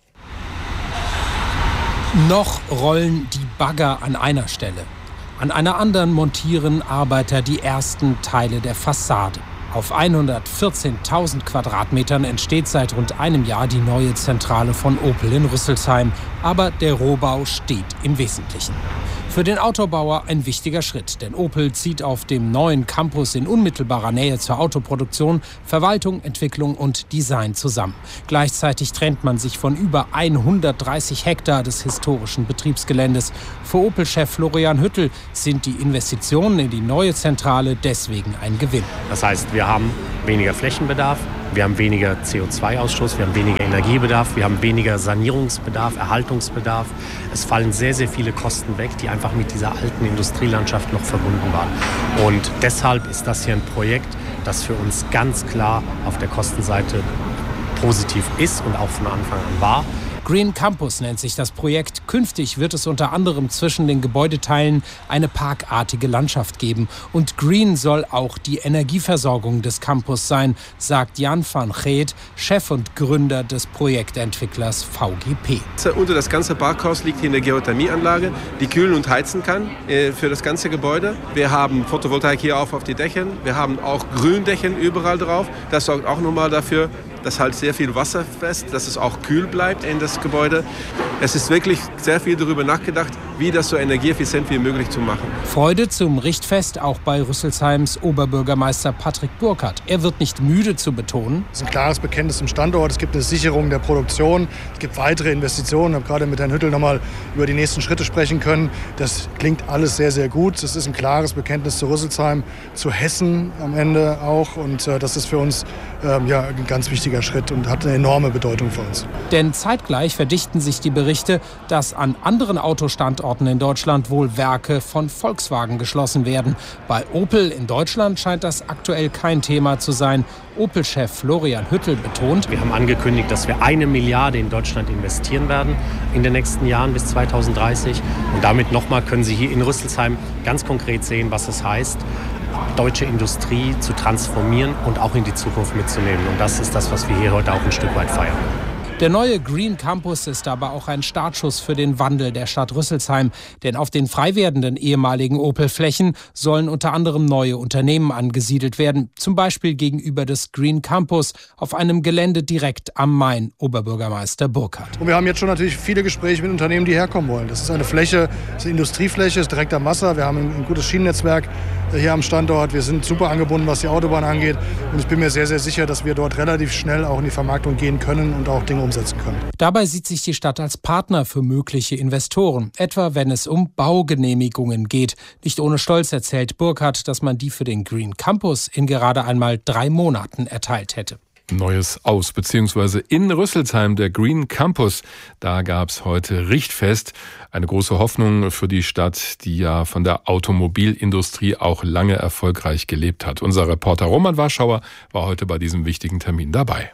Speaker 16: Noch rollen die Bagger an einer Stelle. An einer anderen montieren Arbeiter die ersten Teile der Fassade. Auf hundertvierzehntausend Quadratmetern entsteht seit rund einem Jahr die neue Zentrale von Opel in Rüsselsheim. Aber der Rohbau steht im Wesentlichen. Für den Autobauer ein wichtiger Schritt, denn Opel zieht auf dem neuen Campus in unmittelbarer Nähe zur Autoproduktion Verwaltung, Entwicklung und Design zusammen. Gleichzeitig trennt man sich von über hundertdreißig Hektar des historischen Betriebsgeländes. Für Opel-Chef Florian Hüttel sind die Investitionen in die neue Zentrale deswegen ein Gewinn.
Speaker 17: Das heißt, wir haben weniger Flächenbedarf. Wir haben weniger C O zwei Ausstoß, wir haben weniger Energiebedarf, wir haben weniger Sanierungsbedarf, Erhaltungsbedarf. Es fallen sehr, sehr viele Kosten weg, die einfach mit dieser alten Industrielandschaft noch verbunden waren. Und deshalb ist das hier ein Projekt, das für uns ganz klar auf der Kostenseite positiv ist und auch von Anfang an war.
Speaker 16: Green Campus nennt sich das Projekt. Künftig wird es unter anderem zwischen den Gebäudeteilen eine parkartige Landschaft geben. Und Green soll auch die Energieversorgung des Campus sein, sagt Jan van Geet, Chef und Gründer des Projektentwicklers V G P.
Speaker 18: Unter das ganze Parkhaus liegt hier eine Geothermieanlage, die kühlen und heizen kann äh, für das ganze Gebäude. Wir haben Photovoltaik hier auf, auf die Dächer. Wir haben auch Gründächer überall drauf. Das sorgt auch nochmal dafür, dass halt sehr viel Wasser fest, dass es auch kühl bleibt in das Gebäude. Es ist wirklich sehr viel darüber nachgedacht, wie das so energieeffizient wie möglich zu machen.
Speaker 16: Freude zum Richtfest auch bei Rüsselsheims Oberbürgermeister Patrick Burkhardt. Er wird nicht müde zu betonen:
Speaker 19: Es ist ein klares Bekenntnis zum Standort, es gibt eine Sicherung der Produktion, es gibt weitere Investitionen. Ich habe gerade mit Herrn Hüttel noch mal über die nächsten Schritte sprechen können. Das klingt alles sehr, sehr gut. Es ist ein klares Bekenntnis zu Rüsselsheim, zu Hessen am Ende auch. Und äh, das ist für uns ähm, ja, ein ganz wichtiger Schritt und hat eine enorme Bedeutung für uns.
Speaker 16: Denn zeitgleich verdichten sich die Berichte, dass an anderen Autostandorten in Deutschland wohl Werke von Volkswagen geschlossen werden. Bei Opel in Deutschland scheint das aktuell kein Thema zu sein. Opel-Chef Florian Hüttel betont:
Speaker 17: Wir haben angekündigt, dass wir eine Milliarde in Deutschland investieren werden in den nächsten Jahren bis zweitausenddreißig. Und damit nochmal können Sie hier in Rüsselsheim ganz konkret sehen, was es heißt, deutsche Industrie zu transformieren und auch in die Zukunft mitzunehmen. Und das ist das, was wir hier heute auch ein Stück weit feiern.
Speaker 16: Der neue Green Campus ist aber auch ein Startschuss für den Wandel der Stadt Rüsselsheim. Denn auf den frei werdenden ehemaligen Opel-Flächen sollen unter anderem neue Unternehmen angesiedelt werden. Zum Beispiel gegenüber des Green Campus auf einem Gelände direkt am Main, Oberbürgermeister Burkhardt.
Speaker 19: Und wir haben jetzt schon natürlich viele Gespräche mit Unternehmen, die herkommen wollen. Das ist eine Fläche, das ist eine Industriefläche, ist direkt am Wasser. Wir haben ein gutes Schienennetzwerk hier am Standort. Wir sind super angebunden, was die Autobahn angeht. Und ich bin mir sehr, sehr sicher, dass wir dort relativ schnell auch in die Vermarktung gehen können und auch Dinge umsetzen können.
Speaker 16: Dabei sieht sich die Stadt als Partner für mögliche Investoren, etwa wenn es um Baugenehmigungen geht. Nicht ohne Stolz erzählt Burkhardt, dass man die für den Green Campus in gerade einmal drei Monaten erteilt hätte.
Speaker 6: Neues aus, beziehungsweise in Rüsselsheim, der Green Campus. Da gab's heute Richtfest. Eine große Hoffnung für die Stadt, die ja von der Automobilindustrie auch lange erfolgreich gelebt hat. Unser Reporter Roman Warschauer war heute bei diesem wichtigen Termin dabei.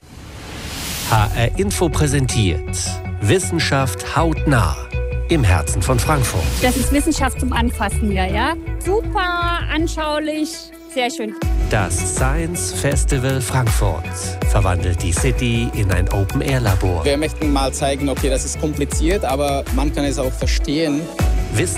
Speaker 20: H R Info präsentiert Wissenschaft hautnah im Herzen von Frankfurt.
Speaker 21: Das ist Wissenschaft zum Anfassen hier, ja? Super anschaulich. Sehr schön.
Speaker 20: Das Science Festival Frankfurt verwandelt die City in ein Open-Air-Labor.
Speaker 22: Wir möchten mal zeigen, okay, das ist kompliziert, aber man kann es auch verstehen.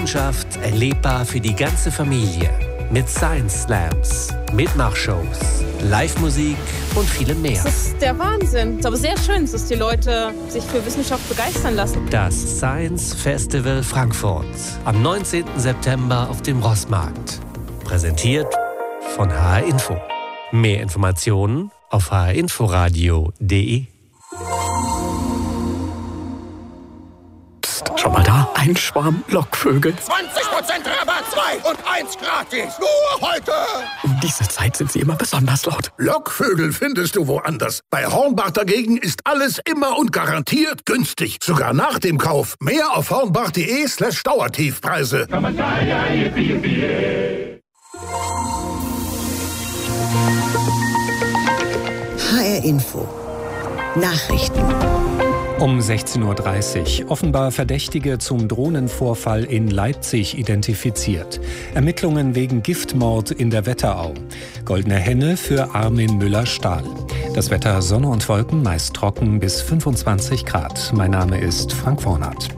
Speaker 20: Wissenschaft erlebbar für die ganze Familie. Mit Science Slams, Mitmachshows Live-Musik und vielem mehr.
Speaker 3: Das ist der Wahnsinn. Es ist aber sehr schön, dass die Leute sich für Wissenschaft begeistern lassen.
Speaker 20: Das Science Festival Frankfurt am neunzehnten September auf dem Rossmarkt. Präsentiert von H R Info. Mehr Informationen auf h r inforadio punkt de.
Speaker 4: Psst, schau mal da, ein Schwarm Lockvögel.
Speaker 23: zwanzig Prozent Rabatt, zwei und eins gratis. Nur heute.
Speaker 4: Um diese Zeit sind sie immer besonders laut.
Speaker 23: Lockvögel findest du woanders. Bei Hornbach dagegen ist alles immer und garantiert günstig. Sogar nach dem Kauf. Mehr auf hornbach.de slash Dauertiefpreise.
Speaker 1: H R Info. Nachrichten.
Speaker 2: Um sechzehn Uhr dreißig. Offenbar Verdächtige zum Drohnenvorfall in Leipzig identifiziert. Ermittlungen wegen Giftmord in der Wetterau. Goldene Henne für Armin Müller-Stahl. Das Wetter Sonne und Wolken, meist trocken bis fünfundzwanzig Grad. Mein Name ist Frank Vornat.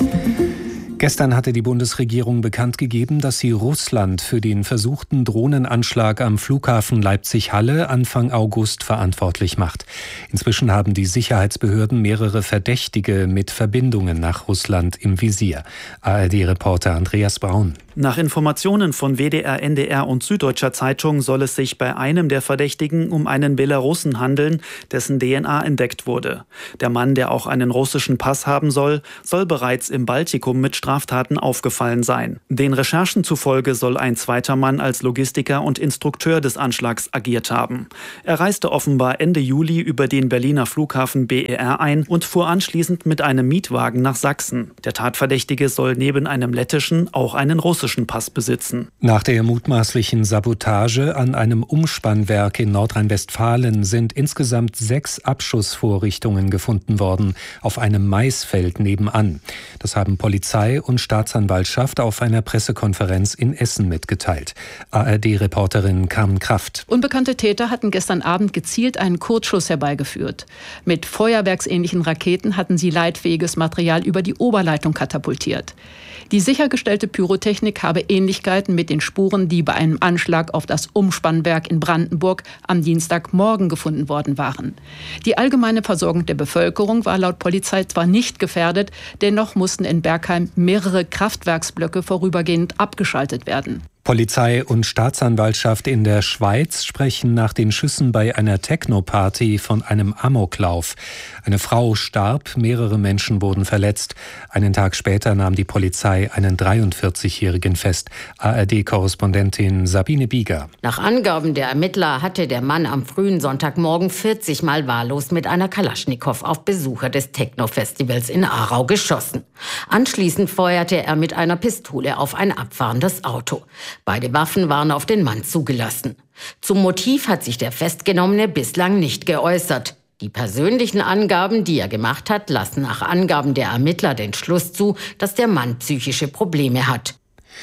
Speaker 2: Gestern hatte die Bundesregierung bekannt gegeben, dass sie Russland für den versuchten Drohnenanschlag am Flughafen Leipzig-Halle Anfang August verantwortlich macht. Inzwischen haben die Sicherheitsbehörden mehrere Verdächtige mit Verbindungen nach Russland im Visier. A R D-Reporter Andreas Braun.
Speaker 24: Nach Informationen von W D R, N D R und Süddeutscher Zeitung soll es sich bei einem der Verdächtigen um einen Belarussen handeln, dessen D N A entdeckt wurde. Der Mann, der auch einen russischen Pass haben soll, soll bereits im Baltikum mit Straftaten aufgefallen sein. Den Recherchen zufolge soll ein zweiter Mann als Logistiker und Instrukteur des Anschlags agiert haben. Er reiste offenbar Ende Juli über den Berliner Flughafen B E R ein und fuhr anschließend mit einem Mietwagen nach Sachsen. Der Tatverdächtige soll neben einem lettischen auch einen russischen Pass besitzen.
Speaker 2: Nach der mutmaßlichen Sabotage an einem Umspannwerk in Nordrhein-Westfalen sind insgesamt sechs Abschussvorrichtungen gefunden worden, auf einem Maisfeld nebenan. Das haben Polizei und Staatsanwaltschaft auf einer Pressekonferenz in Essen mitgeteilt. A R D-Reporterin Carmen Kraft.
Speaker 25: Unbekannte Täter hatten gestern Abend gezielt einen Kurzschuss herbeigeführt. Mit feuerwerksähnlichen Raketen hatten sie leitfähiges Material über die Oberleitung katapultiert. Die sichergestellte Pyrotechnik habe Ähnlichkeiten mit den Spuren, die bei einem Anschlag auf das Umspannwerk in Brandenburg am Dienstagmorgen gefunden worden waren. Die allgemeine Versorgung der Bevölkerung war laut Polizei zwar nicht gefährdet, dennoch mussten in Bergheim mehrere Kraftwerksblöcke vorübergehend abgeschaltet werden.
Speaker 2: Polizei und Staatsanwaltschaft in der Schweiz sprechen nach den Schüssen bei einer Techno-Party von einem Amoklauf. Eine Frau starb, mehrere Menschen wurden verletzt. Einen Tag später nahm die Polizei einen dreiundvierzigjährigen fest. A R D-Korrespondentin Sabine Bieger.
Speaker 26: Nach Angaben der Ermittler hatte der Mann am frühen Sonntagmorgen vierzig Mal wahllos mit einer Kalaschnikow auf Besucher des Techno-Festivals in Aarau geschossen. Anschließend feuerte er mit einer Pistole auf ein abfahrendes Auto. Beide Waffen waren auf den Mann zugelassen. Zum Motiv hat sich der Festgenommene bislang nicht geäußert. Die persönlichen Angaben, die er gemacht hat, lassen nach Angaben der Ermittler den Schluss zu, dass der Mann psychische Probleme hat.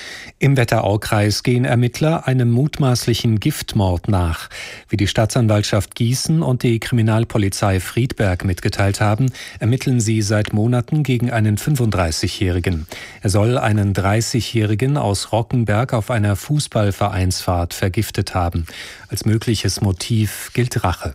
Speaker 2: Im Wetteraukreis gehen Ermittler einem mutmaßlichen Giftmord nach. Wie die Staatsanwaltschaft Gießen und die Kriminalpolizei Friedberg mitgeteilt haben, ermitteln sie seit Monaten gegen einen fünfunddreißigjährigen. Er soll einen dreißigjährigen aus Rockenberg auf einer Fußballvereinsfahrt vergiftet haben. Als mögliches Motiv gilt Rache.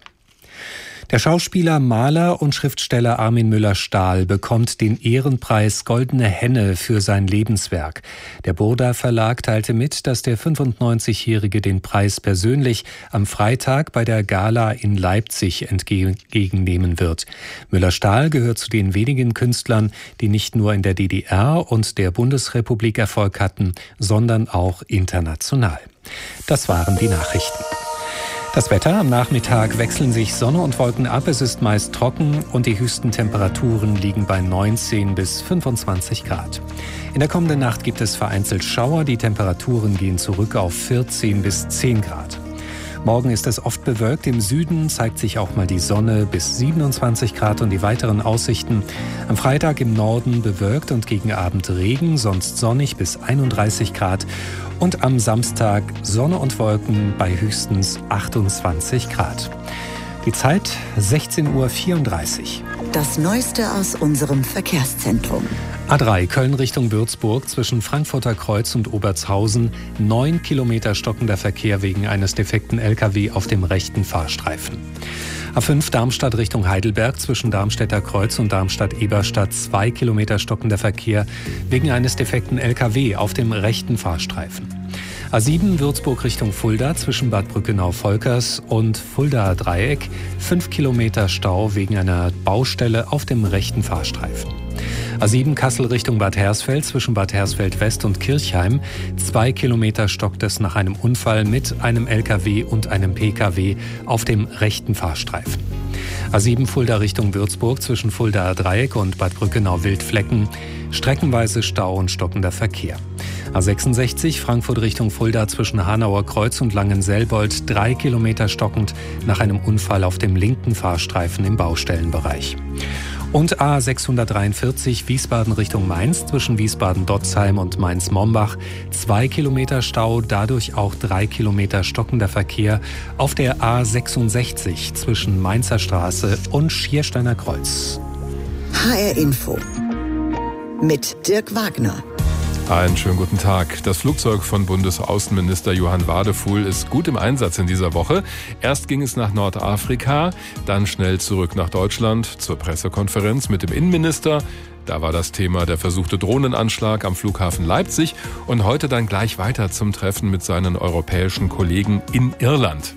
Speaker 2: Der Schauspieler, Maler und Schriftsteller Armin Müller-Stahl bekommt den Ehrenpreis Goldene Henne für sein Lebenswerk. Der Burda Verlag teilte mit, dass der fünfundneunzigjährige den Preis persönlich am Freitag bei der Gala in Leipzig entgegennehmen wird. Müller-Stahl gehört zu den wenigen Künstlern, die nicht nur in der D D R und der Bundesrepublik Erfolg hatten, sondern auch international. Das waren die Nachrichten. Das Wetter: Am Nachmittag wechseln sich Sonne und Wolken ab. Es ist meist trocken und die höchsten Temperaturen liegen bei neunzehn bis fünfundzwanzig Grad. In der kommenden Nacht gibt es vereinzelt Schauer. Die Temperaturen gehen zurück auf vierzehn bis zehn Grad. Morgen ist es oft bewölkt. Im Süden zeigt sich auch mal die Sonne bis siebenundzwanzig Grad und die weiteren Aussichten. Am Freitag im Norden bewölkt und gegen Abend Regen, sonst sonnig bis einunddreißig Grad. Und am Samstag Sonne und Wolken bei höchstens achtundzwanzig Grad. Die Zeit sechzehn Uhr vierunddreißig.
Speaker 1: Das Neueste aus unserem Verkehrszentrum.
Speaker 2: A drei Köln Richtung Würzburg zwischen Frankfurter Kreuz und Obertshausen. Neun Kilometer stockender Verkehr wegen eines defekten L K W auf dem rechten Fahrstreifen. A fünf Darmstadt Richtung Heidelberg zwischen Darmstädter Kreuz und Darmstadt-Eberstadt. Zwei Kilometer stockender Verkehr wegen eines defekten L K W auf dem rechten Fahrstreifen. A sieben Würzburg Richtung Fulda zwischen Bad Brückenau-Volkers und Fuldaer Dreieck. Fünf Kilometer Stau wegen einer Baustelle auf dem rechten Fahrstreifen. A sieben Kassel Richtung Bad Hersfeld zwischen Bad Hersfeld West und Kirchheim. Zwei Kilometer stockt es nach einem Unfall mit einem L K W und einem P K W auf dem rechten Fahrstreifen. A sieben Fulda Richtung Würzburg zwischen Fuldaer Dreieck und Bad Brückenau-Wildflecken. Streckenweise Stau und stockender Verkehr. A sechsundsechzig Frankfurt Richtung Fulda zwischen Hanauer Kreuz und Langenselbold. Drei Kilometer stockend nach einem Unfall auf dem linken Fahrstreifen im Baustellenbereich. Und A sechshundertdreiundvierzig Wiesbaden Richtung Mainz zwischen Wiesbaden-Dotzheim und Mainz-Mombach. Zwei Kilometer Stau, dadurch auch drei Kilometer stockender Verkehr auf der A sechsundsechzig zwischen Mainzer Straße und Schiersteiner Kreuz.
Speaker 1: H R Info mit Dirk Wagner.
Speaker 6: Einen schönen guten Tag. Das Flugzeug von Bundesaußenminister Johann Wadefuhl ist gut im Einsatz in dieser Woche. Erst ging es nach Nordafrika, dann schnell zurück nach Deutschland zur Pressekonferenz mit dem Innenminister. Da war das Thema der versuchte Drohnenanschlag am Flughafen Leipzig und heute dann gleich weiter zum Treffen mit seinen europäischen Kollegen in Irland.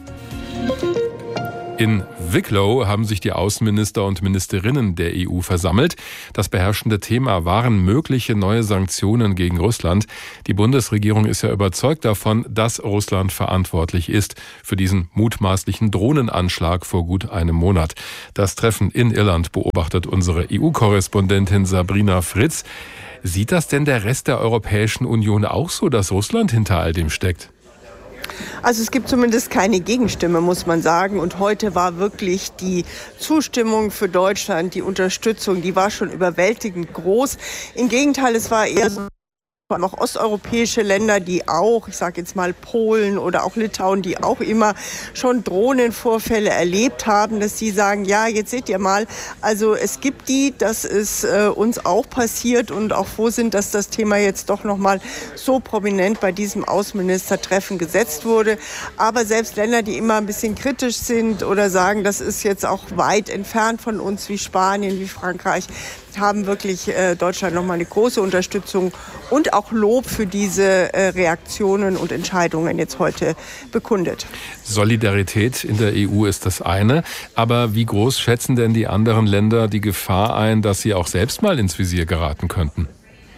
Speaker 6: In Wicklow haben sich die Außenminister und Ministerinnen der E U versammelt. Das beherrschende Thema waren mögliche neue Sanktionen gegen Russland. Die Bundesregierung ist ja überzeugt davon, dass Russland verantwortlich ist für diesen mutmaßlichen Drohnenanschlag vor gut einem Monat. Das Treffen in Irland beobachtet unsere E U-Korrespondentin Sabrina Fritz. Sieht das denn der Rest der Europäischen Union auch so, dass Russland hinter all dem steckt?
Speaker 5: Also es gibt zumindest keine Gegenstimme, muss man sagen. Und heute war wirklich die Zustimmung für Deutschland, die Unterstützung, die war schon überwältigend groß. Im Gegenteil, es war eher so, vor allem auch osteuropäische Länder, die auch, ich sage jetzt mal Polen oder auch Litauen, die auch immer schon Drohnenvorfälle erlebt haben, dass sie sagen, ja, jetzt seht ihr mal, also es gibt die, das ist äh, uns auch passiert und auch froh sind, dass das Thema jetzt doch nochmal so prominent bei diesem Außenministertreffen gesetzt wurde. Aber selbst Länder, die immer ein bisschen kritisch sind oder sagen, das ist jetzt auch weit entfernt von uns, wie Spanien, wie Frankreich, haben wirklich äh, Deutschland nochmal eine große Unterstützung und auch Lob für diese äh, Reaktionen und Entscheidungen jetzt heute bekundet.
Speaker 6: Solidarität in der E U ist das eine, aber wie groß schätzen denn die anderen Länder die Gefahr ein, dass sie auch selbst mal ins Visier geraten könnten?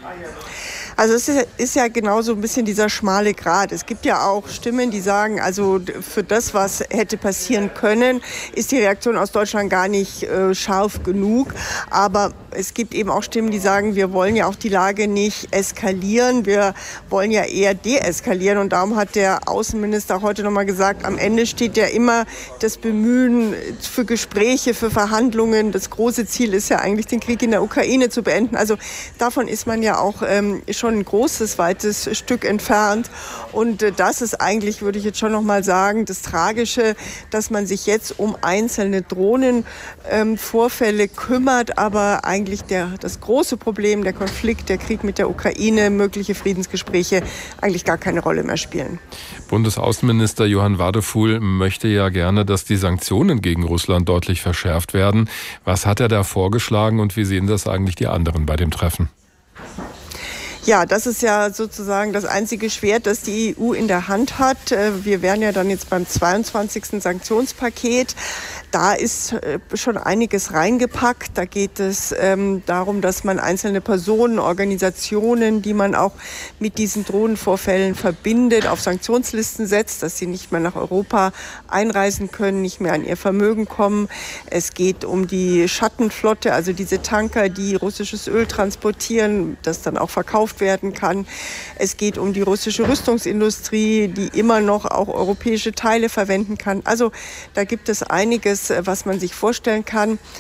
Speaker 5: Also es ist, ist ja genau so ein bisschen dieser schmale Grat. Es gibt ja auch Stimmen, die sagen, also für das, was hätte passieren können, ist die Reaktion aus Deutschland gar nicht äh, scharf genug. Aber es gibt eben auch Stimmen, die sagen, wir wollen ja auch die Lage nicht eskalieren, wir wollen ja eher deeskalieren. Und darum hat der Außenminister heute nochmal gesagt, am Ende steht ja immer das Bemühen für Gespräche, für Verhandlungen. Das große Ziel ist ja eigentlich, den Krieg in der Ukraine zu beenden. Also davon ist man ja auch ähm, schon ein großes, weites Stück entfernt. Und äh, das ist eigentlich, würde ich jetzt schon noch mal sagen, das Tragische, dass man sich jetzt um einzelne Drohnenvorfälle ähm, kümmert, aber eigentlich der, das große Problem, der Konflikt, der Krieg mit der Ukraine, mögliche Friedensgespräche eigentlich gar keine Rolle mehr spielen.
Speaker 6: Bundesaußenminister Johann Wadefuhl möchte ja gerne, dass die Sanktionen gegen Russland deutlich verschärft werden. Was hat er da vorgeschlagen und wie sehen das eigentlich die anderen bei dem Treffen?
Speaker 5: Ja, das ist ja sozusagen das einzige Schwert, das die E U in der Hand hat. Wir wären ja dann jetzt beim zweiundzwanzigsten Sanktionspaket. Da ist schon einiges reingepackt. Da geht es ähm, darum, dass man einzelne Personen, Organisationen, die man auch mit diesen Drohnenvorfällen verbindet, auf Sanktionslisten setzt, dass sie nicht mehr nach Europa einreisen können, nicht mehr an ihr Vermögen kommen. Es geht um die Schattenflotte, also diese Tanker, die russisches Öl transportieren, das dann auch verkauft werden kann. Es geht um die russische Rüstungsindustrie, die immer noch auch europäische Teile verwenden kann. Also da gibt es einiges, was man sich vorstellen kann.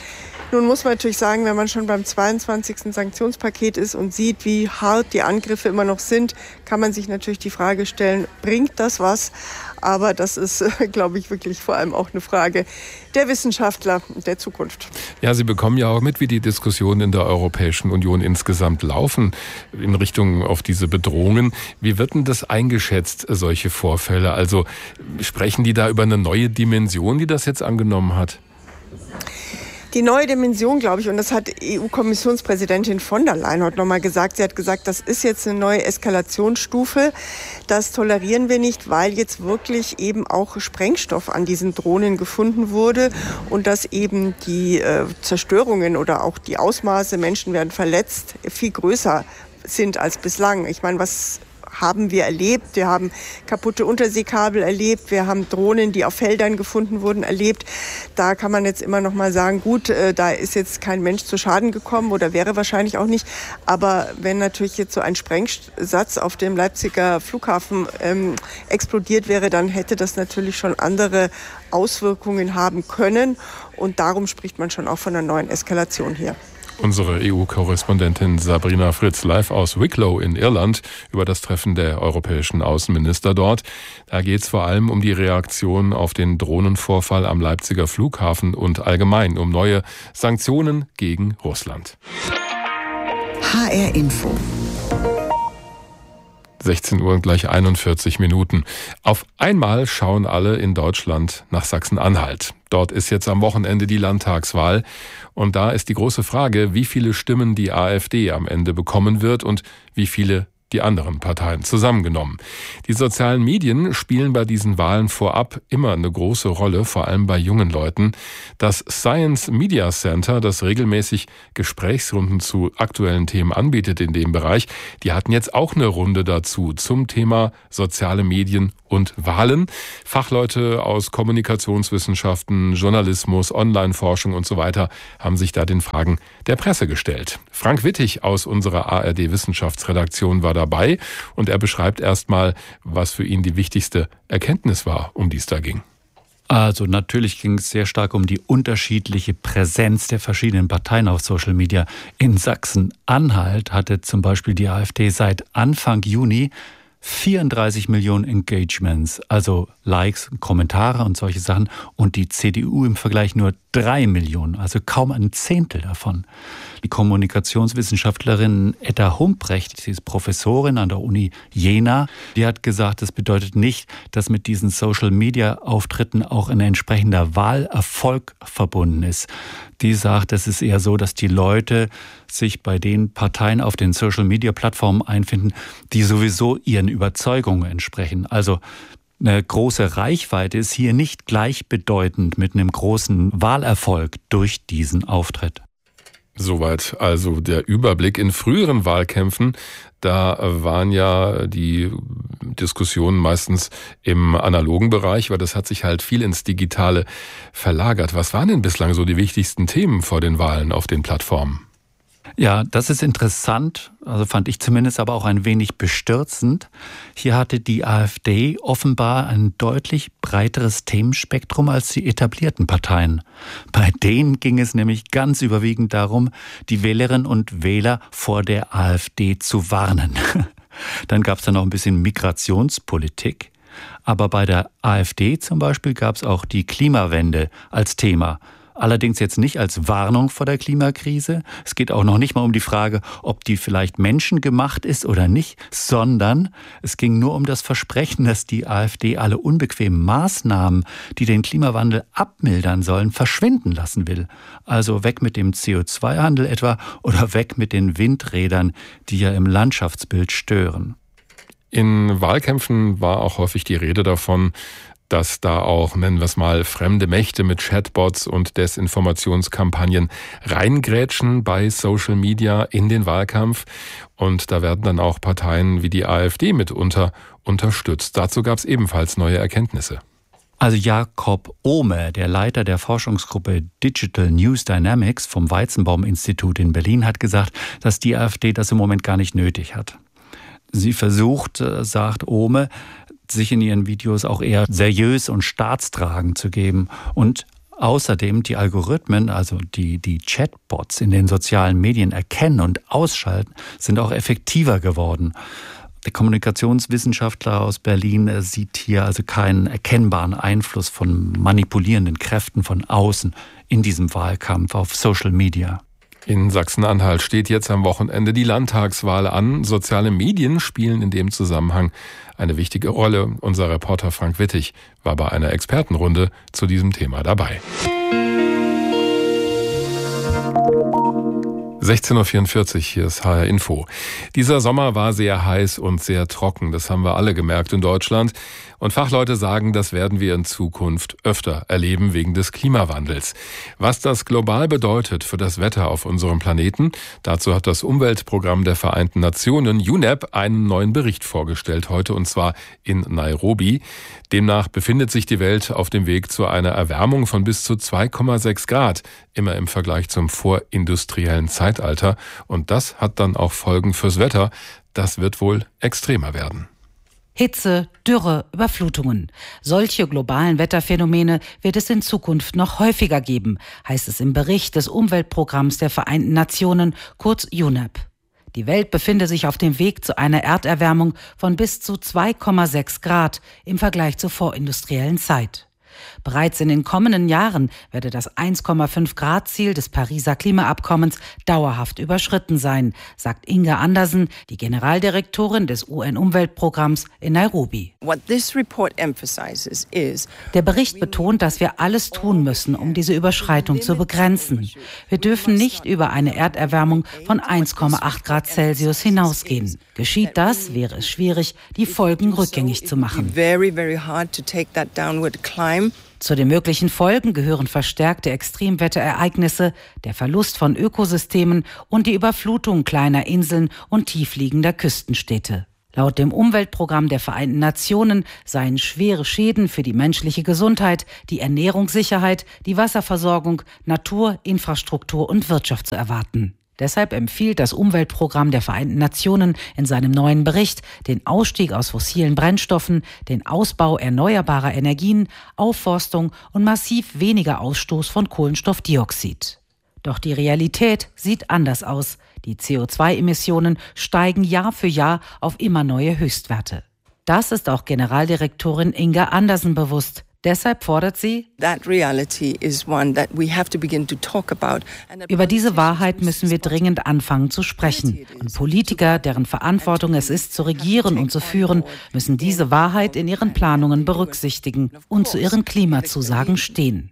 Speaker 5: Nun muss man natürlich sagen, wenn man schon beim zweiundzwanzigsten Sanktionspaket ist und sieht, wie hart die Angriffe immer noch sind, kann man sich natürlich die Frage stellen, bringt das was? Aber das ist, glaube ich, wirklich vor allem auch eine Frage der Wissenschaftler der Zukunft.
Speaker 6: Ja, Sie bekommen ja auch mit, wie die Diskussionen in der Europäischen Union insgesamt laufen in Richtung auf diese Bedrohungen. Wie wird denn das eingeschätzt, solche Vorfälle? Also sprechen die da über eine neue Dimension, die das jetzt angenommen hat?
Speaker 5: Die neue Dimension, glaube ich, und das hat E U-Kommissionspräsidentin von der Leyen heute nochmal gesagt. Sie hat gesagt, das ist jetzt eine neue Eskalationsstufe. Das tolerieren wir nicht, weil jetzt wirklich eben auch Sprengstoff an diesen Drohnen gefunden wurde und dass eben die äh, Zerstörungen oder auch die Ausmaße, Menschen werden verletzt, viel größer sind als bislang. Ich meine, was haben wir erlebt. Wir haben kaputte Unterseekabel erlebt. Wir haben Drohnen, die auf Feldern gefunden wurden, erlebt. Da kann man jetzt immer noch mal sagen, gut, äh, da ist jetzt kein Mensch zu Schaden gekommen oder wäre wahrscheinlich auch nicht. Aber wenn natürlich jetzt so ein Sprengsatz auf dem Leipziger Flughafen ähm, explodiert wäre, dann hätte das natürlich schon andere Auswirkungen haben können. Und darum spricht man schon auch von einer neuen Eskalation hier.
Speaker 6: Unsere E U-Korrespondentin Sabrina Fritz live aus Wicklow in Irland über das Treffen der europäischen Außenminister dort. Da geht es vor allem um die Reaktion auf den Drohnenvorfall am Leipziger Flughafen und allgemein um neue Sanktionen gegen Russland.
Speaker 1: H R Info.
Speaker 6: sechzehn Uhr und gleich einundvierzig Minuten. Auf einmal schauen alle in Deutschland nach Sachsen-Anhalt. Dort ist jetzt am Wochenende die Landtagswahl. Und da ist die große Frage, wie viele Stimmen die AfD am Ende bekommen wird und wie viele die anderen Parteien zusammengenommen. Die sozialen Medien spielen bei diesen Wahlen vorab immer eine große Rolle, vor allem bei jungen Leuten. Das Science Media Center, das regelmäßig Gesprächsrunden zu aktuellen Themen anbietet in dem Bereich, die hatten jetzt auch eine Runde dazu zum Thema soziale Medien und Wahlen. Fachleute aus Kommunikationswissenschaften, Journalismus, Online-Forschung und so weiter haben sich da den Fragen der Presse gestellt. Frank Wittig aus unserer A R D-Wissenschaftsredaktion war dabei und er beschreibt erstmal, was für ihn die wichtigste Erkenntnis war, um die es da ging.
Speaker 7: Also natürlich ging es sehr stark um die unterschiedliche Präsenz der verschiedenen Parteien auf Social Media. In Sachsen-Anhalt hatte zum Beispiel die AfD seit Anfang Juni vierunddreißig Millionen Engagements, also Likes, Kommentare und solche Sachen. Und die C D U im Vergleich nur drei Millionen, also kaum ein Zehntel davon. Die Kommunikationswissenschaftlerin Etta Humprecht, sie ist Professorin an der Uni Jena, die hat gesagt, das bedeutet nicht, dass mit diesen Social-Media-Auftritten auch ein entsprechender Wahlerfolg verbunden ist. Die sagt, es ist eher so, dass die Leute sich bei den Parteien auf den Social-Media-Plattformen einfinden, die sowieso ihren Überzeugungen entsprechen. Also eine große Reichweite ist hier nicht gleichbedeutend mit einem großen Wahlerfolg durch diesen Auftritt.
Speaker 6: Soweit also der Überblick. In früheren Wahlkämpfen, da waren ja die Diskussionen meistens im analogen Bereich, weil das hat sich halt viel ins Digitale verlagert. Was waren denn bislang so die wichtigsten Themen vor den Wahlen auf den Plattformen?
Speaker 7: Ja, das ist interessant, also fand ich zumindest aber auch ein wenig bestürzend. Hier hatte die AfD offenbar ein deutlich breiteres Themenspektrum als die etablierten Parteien. Bei denen ging es nämlich ganz überwiegend darum, die Wählerinnen und Wähler vor der AfD zu warnen. Dann gab es da noch ein bisschen Migrationspolitik. Aber bei der AfD zum Beispiel gab es auch die Klimawende als Thema. Allerdings jetzt nicht als Warnung vor der Klimakrise. Es geht auch noch nicht mal um die Frage, ob die vielleicht menschengemacht ist oder nicht, sondern es ging nur um das Versprechen, dass die AfD alle unbequemen Maßnahmen, die den Klimawandel abmildern sollen, verschwinden lassen will. Also weg mit dem C O zwei Handel etwa oder weg mit den Windrädern, die ja im Landschaftsbild stören.
Speaker 6: In Wahlkämpfen war auch häufig die Rede davon, dass da auch, nennen wir es mal, fremde Mächte mit Chatbots und Desinformationskampagnen reingrätschen bei Social Media in den Wahlkampf. Und da werden dann auch Parteien wie die AfD mitunter unterstützt. Dazu gab es ebenfalls neue Erkenntnisse.
Speaker 7: Also Jakob Ohme, der Leiter der Forschungsgruppe Digital News Dynamics vom Weizenbaum-Institut in Berlin, hat gesagt, dass die AfD das im Moment gar nicht nötig hat. Sie versucht, sagt Ohme, sich in ihren Videos auch eher seriös und staatstragend zu geben und Außerdem die Algorithmen, also die, die Chatbots in den sozialen Medien erkennen und ausschalten, sind auch effektiver geworden. Der Kommunikationswissenschaftler aus Berlin sieht hier also keinen erkennbaren Einfluss von manipulierenden Kräften von außen in diesem Wahlkampf auf Social Media.
Speaker 6: In Sachsen-Anhalt steht jetzt am Wochenende die Landtagswahl an. Soziale Medien spielen in dem Zusammenhang eine wichtige Rolle. Unser Reporter Frank Wittig war bei einer Expertenrunde zu diesem Thema dabei. sechzehn Uhr vierundvierzig, hier ist H R Info. Dieser Sommer war sehr heiß und sehr trocken, das haben wir alle gemerkt in Deutschland. Und Fachleute sagen, das werden wir in Zukunft öfter erleben wegen des Klimawandels. Was das global bedeutet für das Wetter auf unserem Planeten, dazu hat das Umweltprogramm der Vereinten Nationen U N E P einen neuen Bericht vorgestellt heute, und zwar in Nairobi. Demnach befindet sich die Welt auf dem Weg zu einer Erwärmung von bis zu zwei Komma sechs Grad, immer im Vergleich zum vorindustriellen Zeitalter. Und das hat dann auch Folgen fürs Wetter. Das wird wohl extremer werden.
Speaker 8: Hitze, Dürre, Überflutungen. Solche globalen Wetterphänomene wird es in Zukunft noch häufiger geben, heißt es im Bericht des Umweltprogramms der Vereinten Nationen, kurz U N E P. Die Welt befinde sich auf dem Weg zu einer Erderwärmung von bis zu zwei Komma sechs Grad im Vergleich zur vorindustriellen Zeit. Bereits in den kommenden Jahren werde das eins Komma fünf Grad Ziel des Pariser Klimaabkommens dauerhaft überschritten sein, sagt Inga Andersen, die Generaldirektorin des U N-Umweltprogramms in Nairobi. Der Bericht betont, dass wir alles tun müssen, um diese Überschreitung zu begrenzen. Wir dürfen nicht über eine Erderwärmung von eins Komma acht Grad Celsius hinausgehen. Geschieht das, wäre es schwierig, die Folgen rückgängig zu machen. Zu den möglichen Folgen gehören verstärkte Extremwetterereignisse, der Verlust von Ökosystemen und die Überflutung kleiner Inseln und tiefliegender Küstenstädte. Laut dem Umweltprogramm der Vereinten Nationen seien schwere Schäden für die menschliche Gesundheit, die Ernährungssicherheit, die Wasserversorgung, Natur, Infrastruktur und Wirtschaft zu erwarten. Deshalb empfiehlt das Umweltprogramm der Vereinten Nationen in seinem neuen Bericht den Ausstieg aus fossilen Brennstoffen, den Ausbau erneuerbarer Energien, Aufforstung und massiv weniger Ausstoß von Kohlenstoffdioxid. Doch die Realität sieht anders aus. Die C O zwei Emissionen steigen Jahr für Jahr auf immer neue Höchstwerte. Das ist auch Generaldirektorin Inga Andersen bewusst. Deshalb fordert sie, über diese Wahrheit müssen wir dringend anfangen zu sprechen. Und Politiker, deren Verantwortung es ist, zu regieren und zu führen, müssen diese Wahrheit in ihren Planungen berücksichtigen und zu ihren Klimazusagen stehen.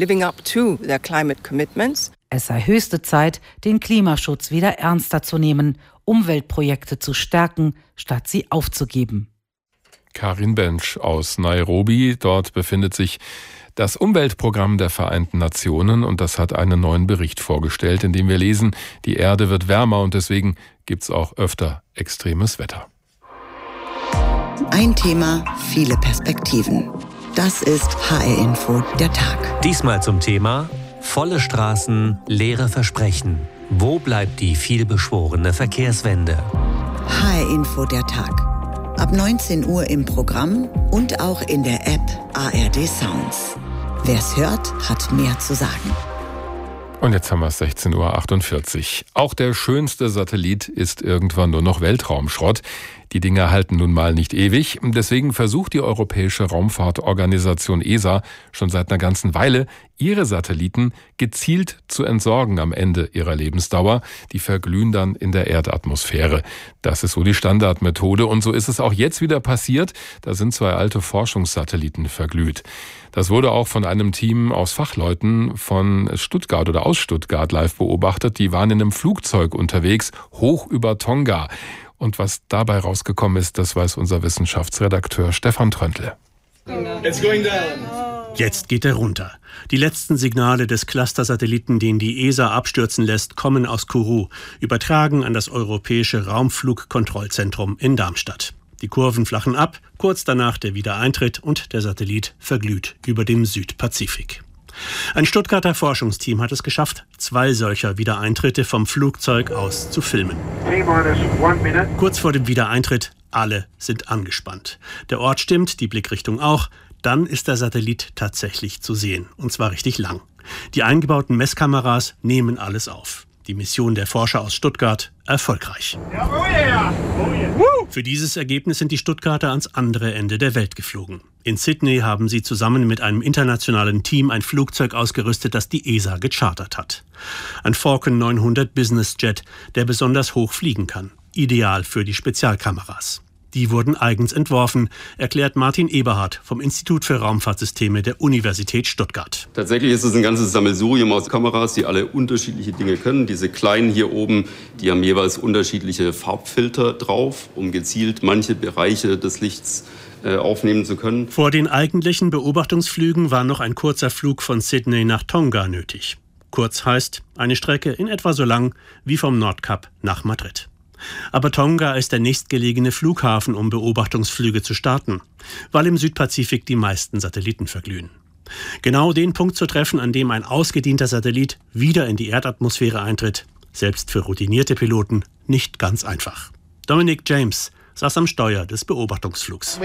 Speaker 8: Es sei höchste Zeit, den Klimaschutz wieder ernster zu nehmen, Umweltprojekte zu stärken, statt sie aufzugeben.
Speaker 6: Karin Bensch aus Nairobi. Dort befindet sich das Umweltprogramm der Vereinten Nationen und das hat einen neuen Bericht vorgestellt, in dem wir lesen, die Erde wird wärmer und deswegen gibt es auch öfter extremes Wetter.
Speaker 1: Ein Thema, viele Perspektiven. Das ist H R Info der Tag.
Speaker 20: Diesmal zum Thema volle Straßen, leere Versprechen. Wo bleibt die vielbeschworene Verkehrswende?
Speaker 1: H R Info der Tag. Ab neunzehn Uhr im Programm und auch in der App A R D Sounds. Wer's hört, hat mehr zu sagen.
Speaker 6: Und jetzt haben wir es sechzehn Uhr achtundvierzig. Auch der schönste Satellit ist irgendwann nur noch Weltraumschrott. Die Dinger halten nun mal nicht ewig. Deswegen versucht die Europäische Raumfahrtorganisation E S A schon seit einer ganzen Weile, ihre Satelliten gezielt zu entsorgen am Ende ihrer Lebensdauer. Die verglühen dann in der Erdatmosphäre. Das ist so die Standardmethode. Und so ist es auch jetzt wieder passiert. Da sind zwei alte Forschungssatelliten verglüht. Das wurde auch von einem Team aus Fachleuten von Stuttgart oder aus Stuttgart live beobachtet. Die waren in einem Flugzeug unterwegs, hoch über Tonga. Und was dabei rausgekommen ist, das weiß unser Wissenschaftsredakteur Stefan Tröntle.
Speaker 9: Jetzt geht er runter. Die letzten Signale des Cluster-Satelliten, den die E S A abstürzen lässt, kommen aus Kourou, übertragen an das Europäische Raumflugkontrollzentrum in Darmstadt. Die Kurven flachen ab, kurz danach der Wiedereintritt und der Satellit verglüht über dem Südpazifik. Ein Stuttgarter Forschungsteam hat es geschafft, zwei solcher Wiedereintritte vom Flugzeug aus zu filmen. Kurz vor dem Wiedereintritt, alle sind angespannt. Der Ort stimmt, die Blickrichtung auch. dann ist der Satellit tatsächlich zu sehen. Und zwar richtig lang. Die eingebauten Messkameras nehmen alles auf. Die Mission der Forscher aus Stuttgart erfolgreich. Ja, oh yeah. Oh yeah. Für dieses Ergebnis sind die Stuttgarter ans andere Ende der Welt geflogen. In Sydney haben sie zusammen mit einem internationalen Team ein Flugzeug ausgerüstet, das die E S A gechartert hat. Ein Falcon neunhundert Business Jet, der besonders hoch fliegen kann. Ideal für die Spezialkameras. Die wurden eigens entworfen, erklärt Martin Eberhardt vom Institut für Raumfahrtsysteme der Universität Stuttgart.
Speaker 10: Tatsächlich ist es ein ganzes Sammelsurium aus Kameras, die alle unterschiedliche Dinge können. Diese kleinen hier oben, die haben jeweils unterschiedliche Farbfilter drauf, um gezielt manche Bereiche des Lichts äh, aufnehmen zu können.
Speaker 9: Vor den eigentlichen Beobachtungsflügen war noch ein kurzer Flug von Sydney nach Tonga nötig. Kurz heißt eine Strecke in etwa so lang wie vom Nordkap nach Madrid. Aber Tonga ist der nächstgelegene Flughafen, um Beobachtungsflüge zu starten, weil im Südpazifik die meisten Satelliten verglühen. Genau den Punkt zu treffen, an dem ein ausgedienter Satellit wieder in die Erdatmosphäre eintritt, selbst für routinierte Piloten nicht ganz einfach. Dominic James saß am Steuer des Beobachtungsflugs.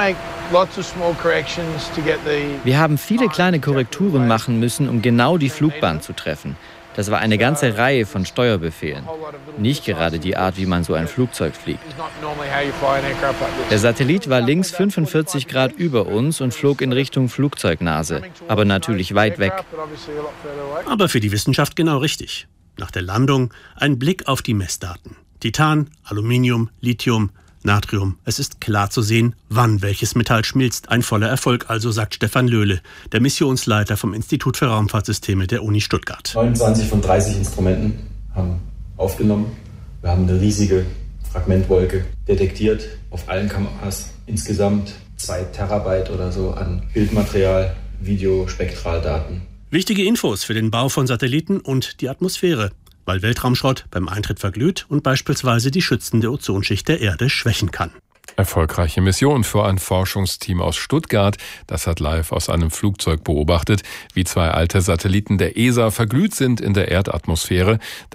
Speaker 11: Wir haben viele kleine Korrekturen machen müssen, um genau die Flugbahn zu treffen. Das war eine ganze Reihe von Steuerbefehlen. Nicht gerade die Art, wie man so ein Flugzeug fliegt. Der Satellit war links fünfundvierzig Grad über uns und flog in Richtung Flugzeugnase, aber natürlich weit weg.
Speaker 9: Aber für die Wissenschaft genau richtig. Nach der Landung ein Blick auf die Messdaten. Titan, Aluminium, Lithium, Natrium. Es ist klar zu sehen, wann welches Metall schmilzt. Ein voller Erfolg also, sagt Stefan Löhle, der Missionsleiter vom Institut für Raumfahrtsysteme der Uni Stuttgart.
Speaker 12: neunundzwanzig von dreißig Instrumenten haben aufgenommen. Wir haben eine riesige Fragmentwolke detektiert auf allen Kameras. Insgesamt zwei Terabyte oder so an Bildmaterial, Videospektraldaten.
Speaker 9: Wichtige Infos für den Bau von Satelliten und die Atmosphäre, weil Weltraumschrott beim Eintritt verglüht und beispielsweise die schützende Ozonschicht der Erde schwächen kann.
Speaker 6: Erfolgreiche Mission für ein Forschungsteam aus Stuttgart. Das hat live aus einem Flugzeug beobachtet, wie zwei alte Satelliten der E S A verglüht sind in der Erdatmosphäre.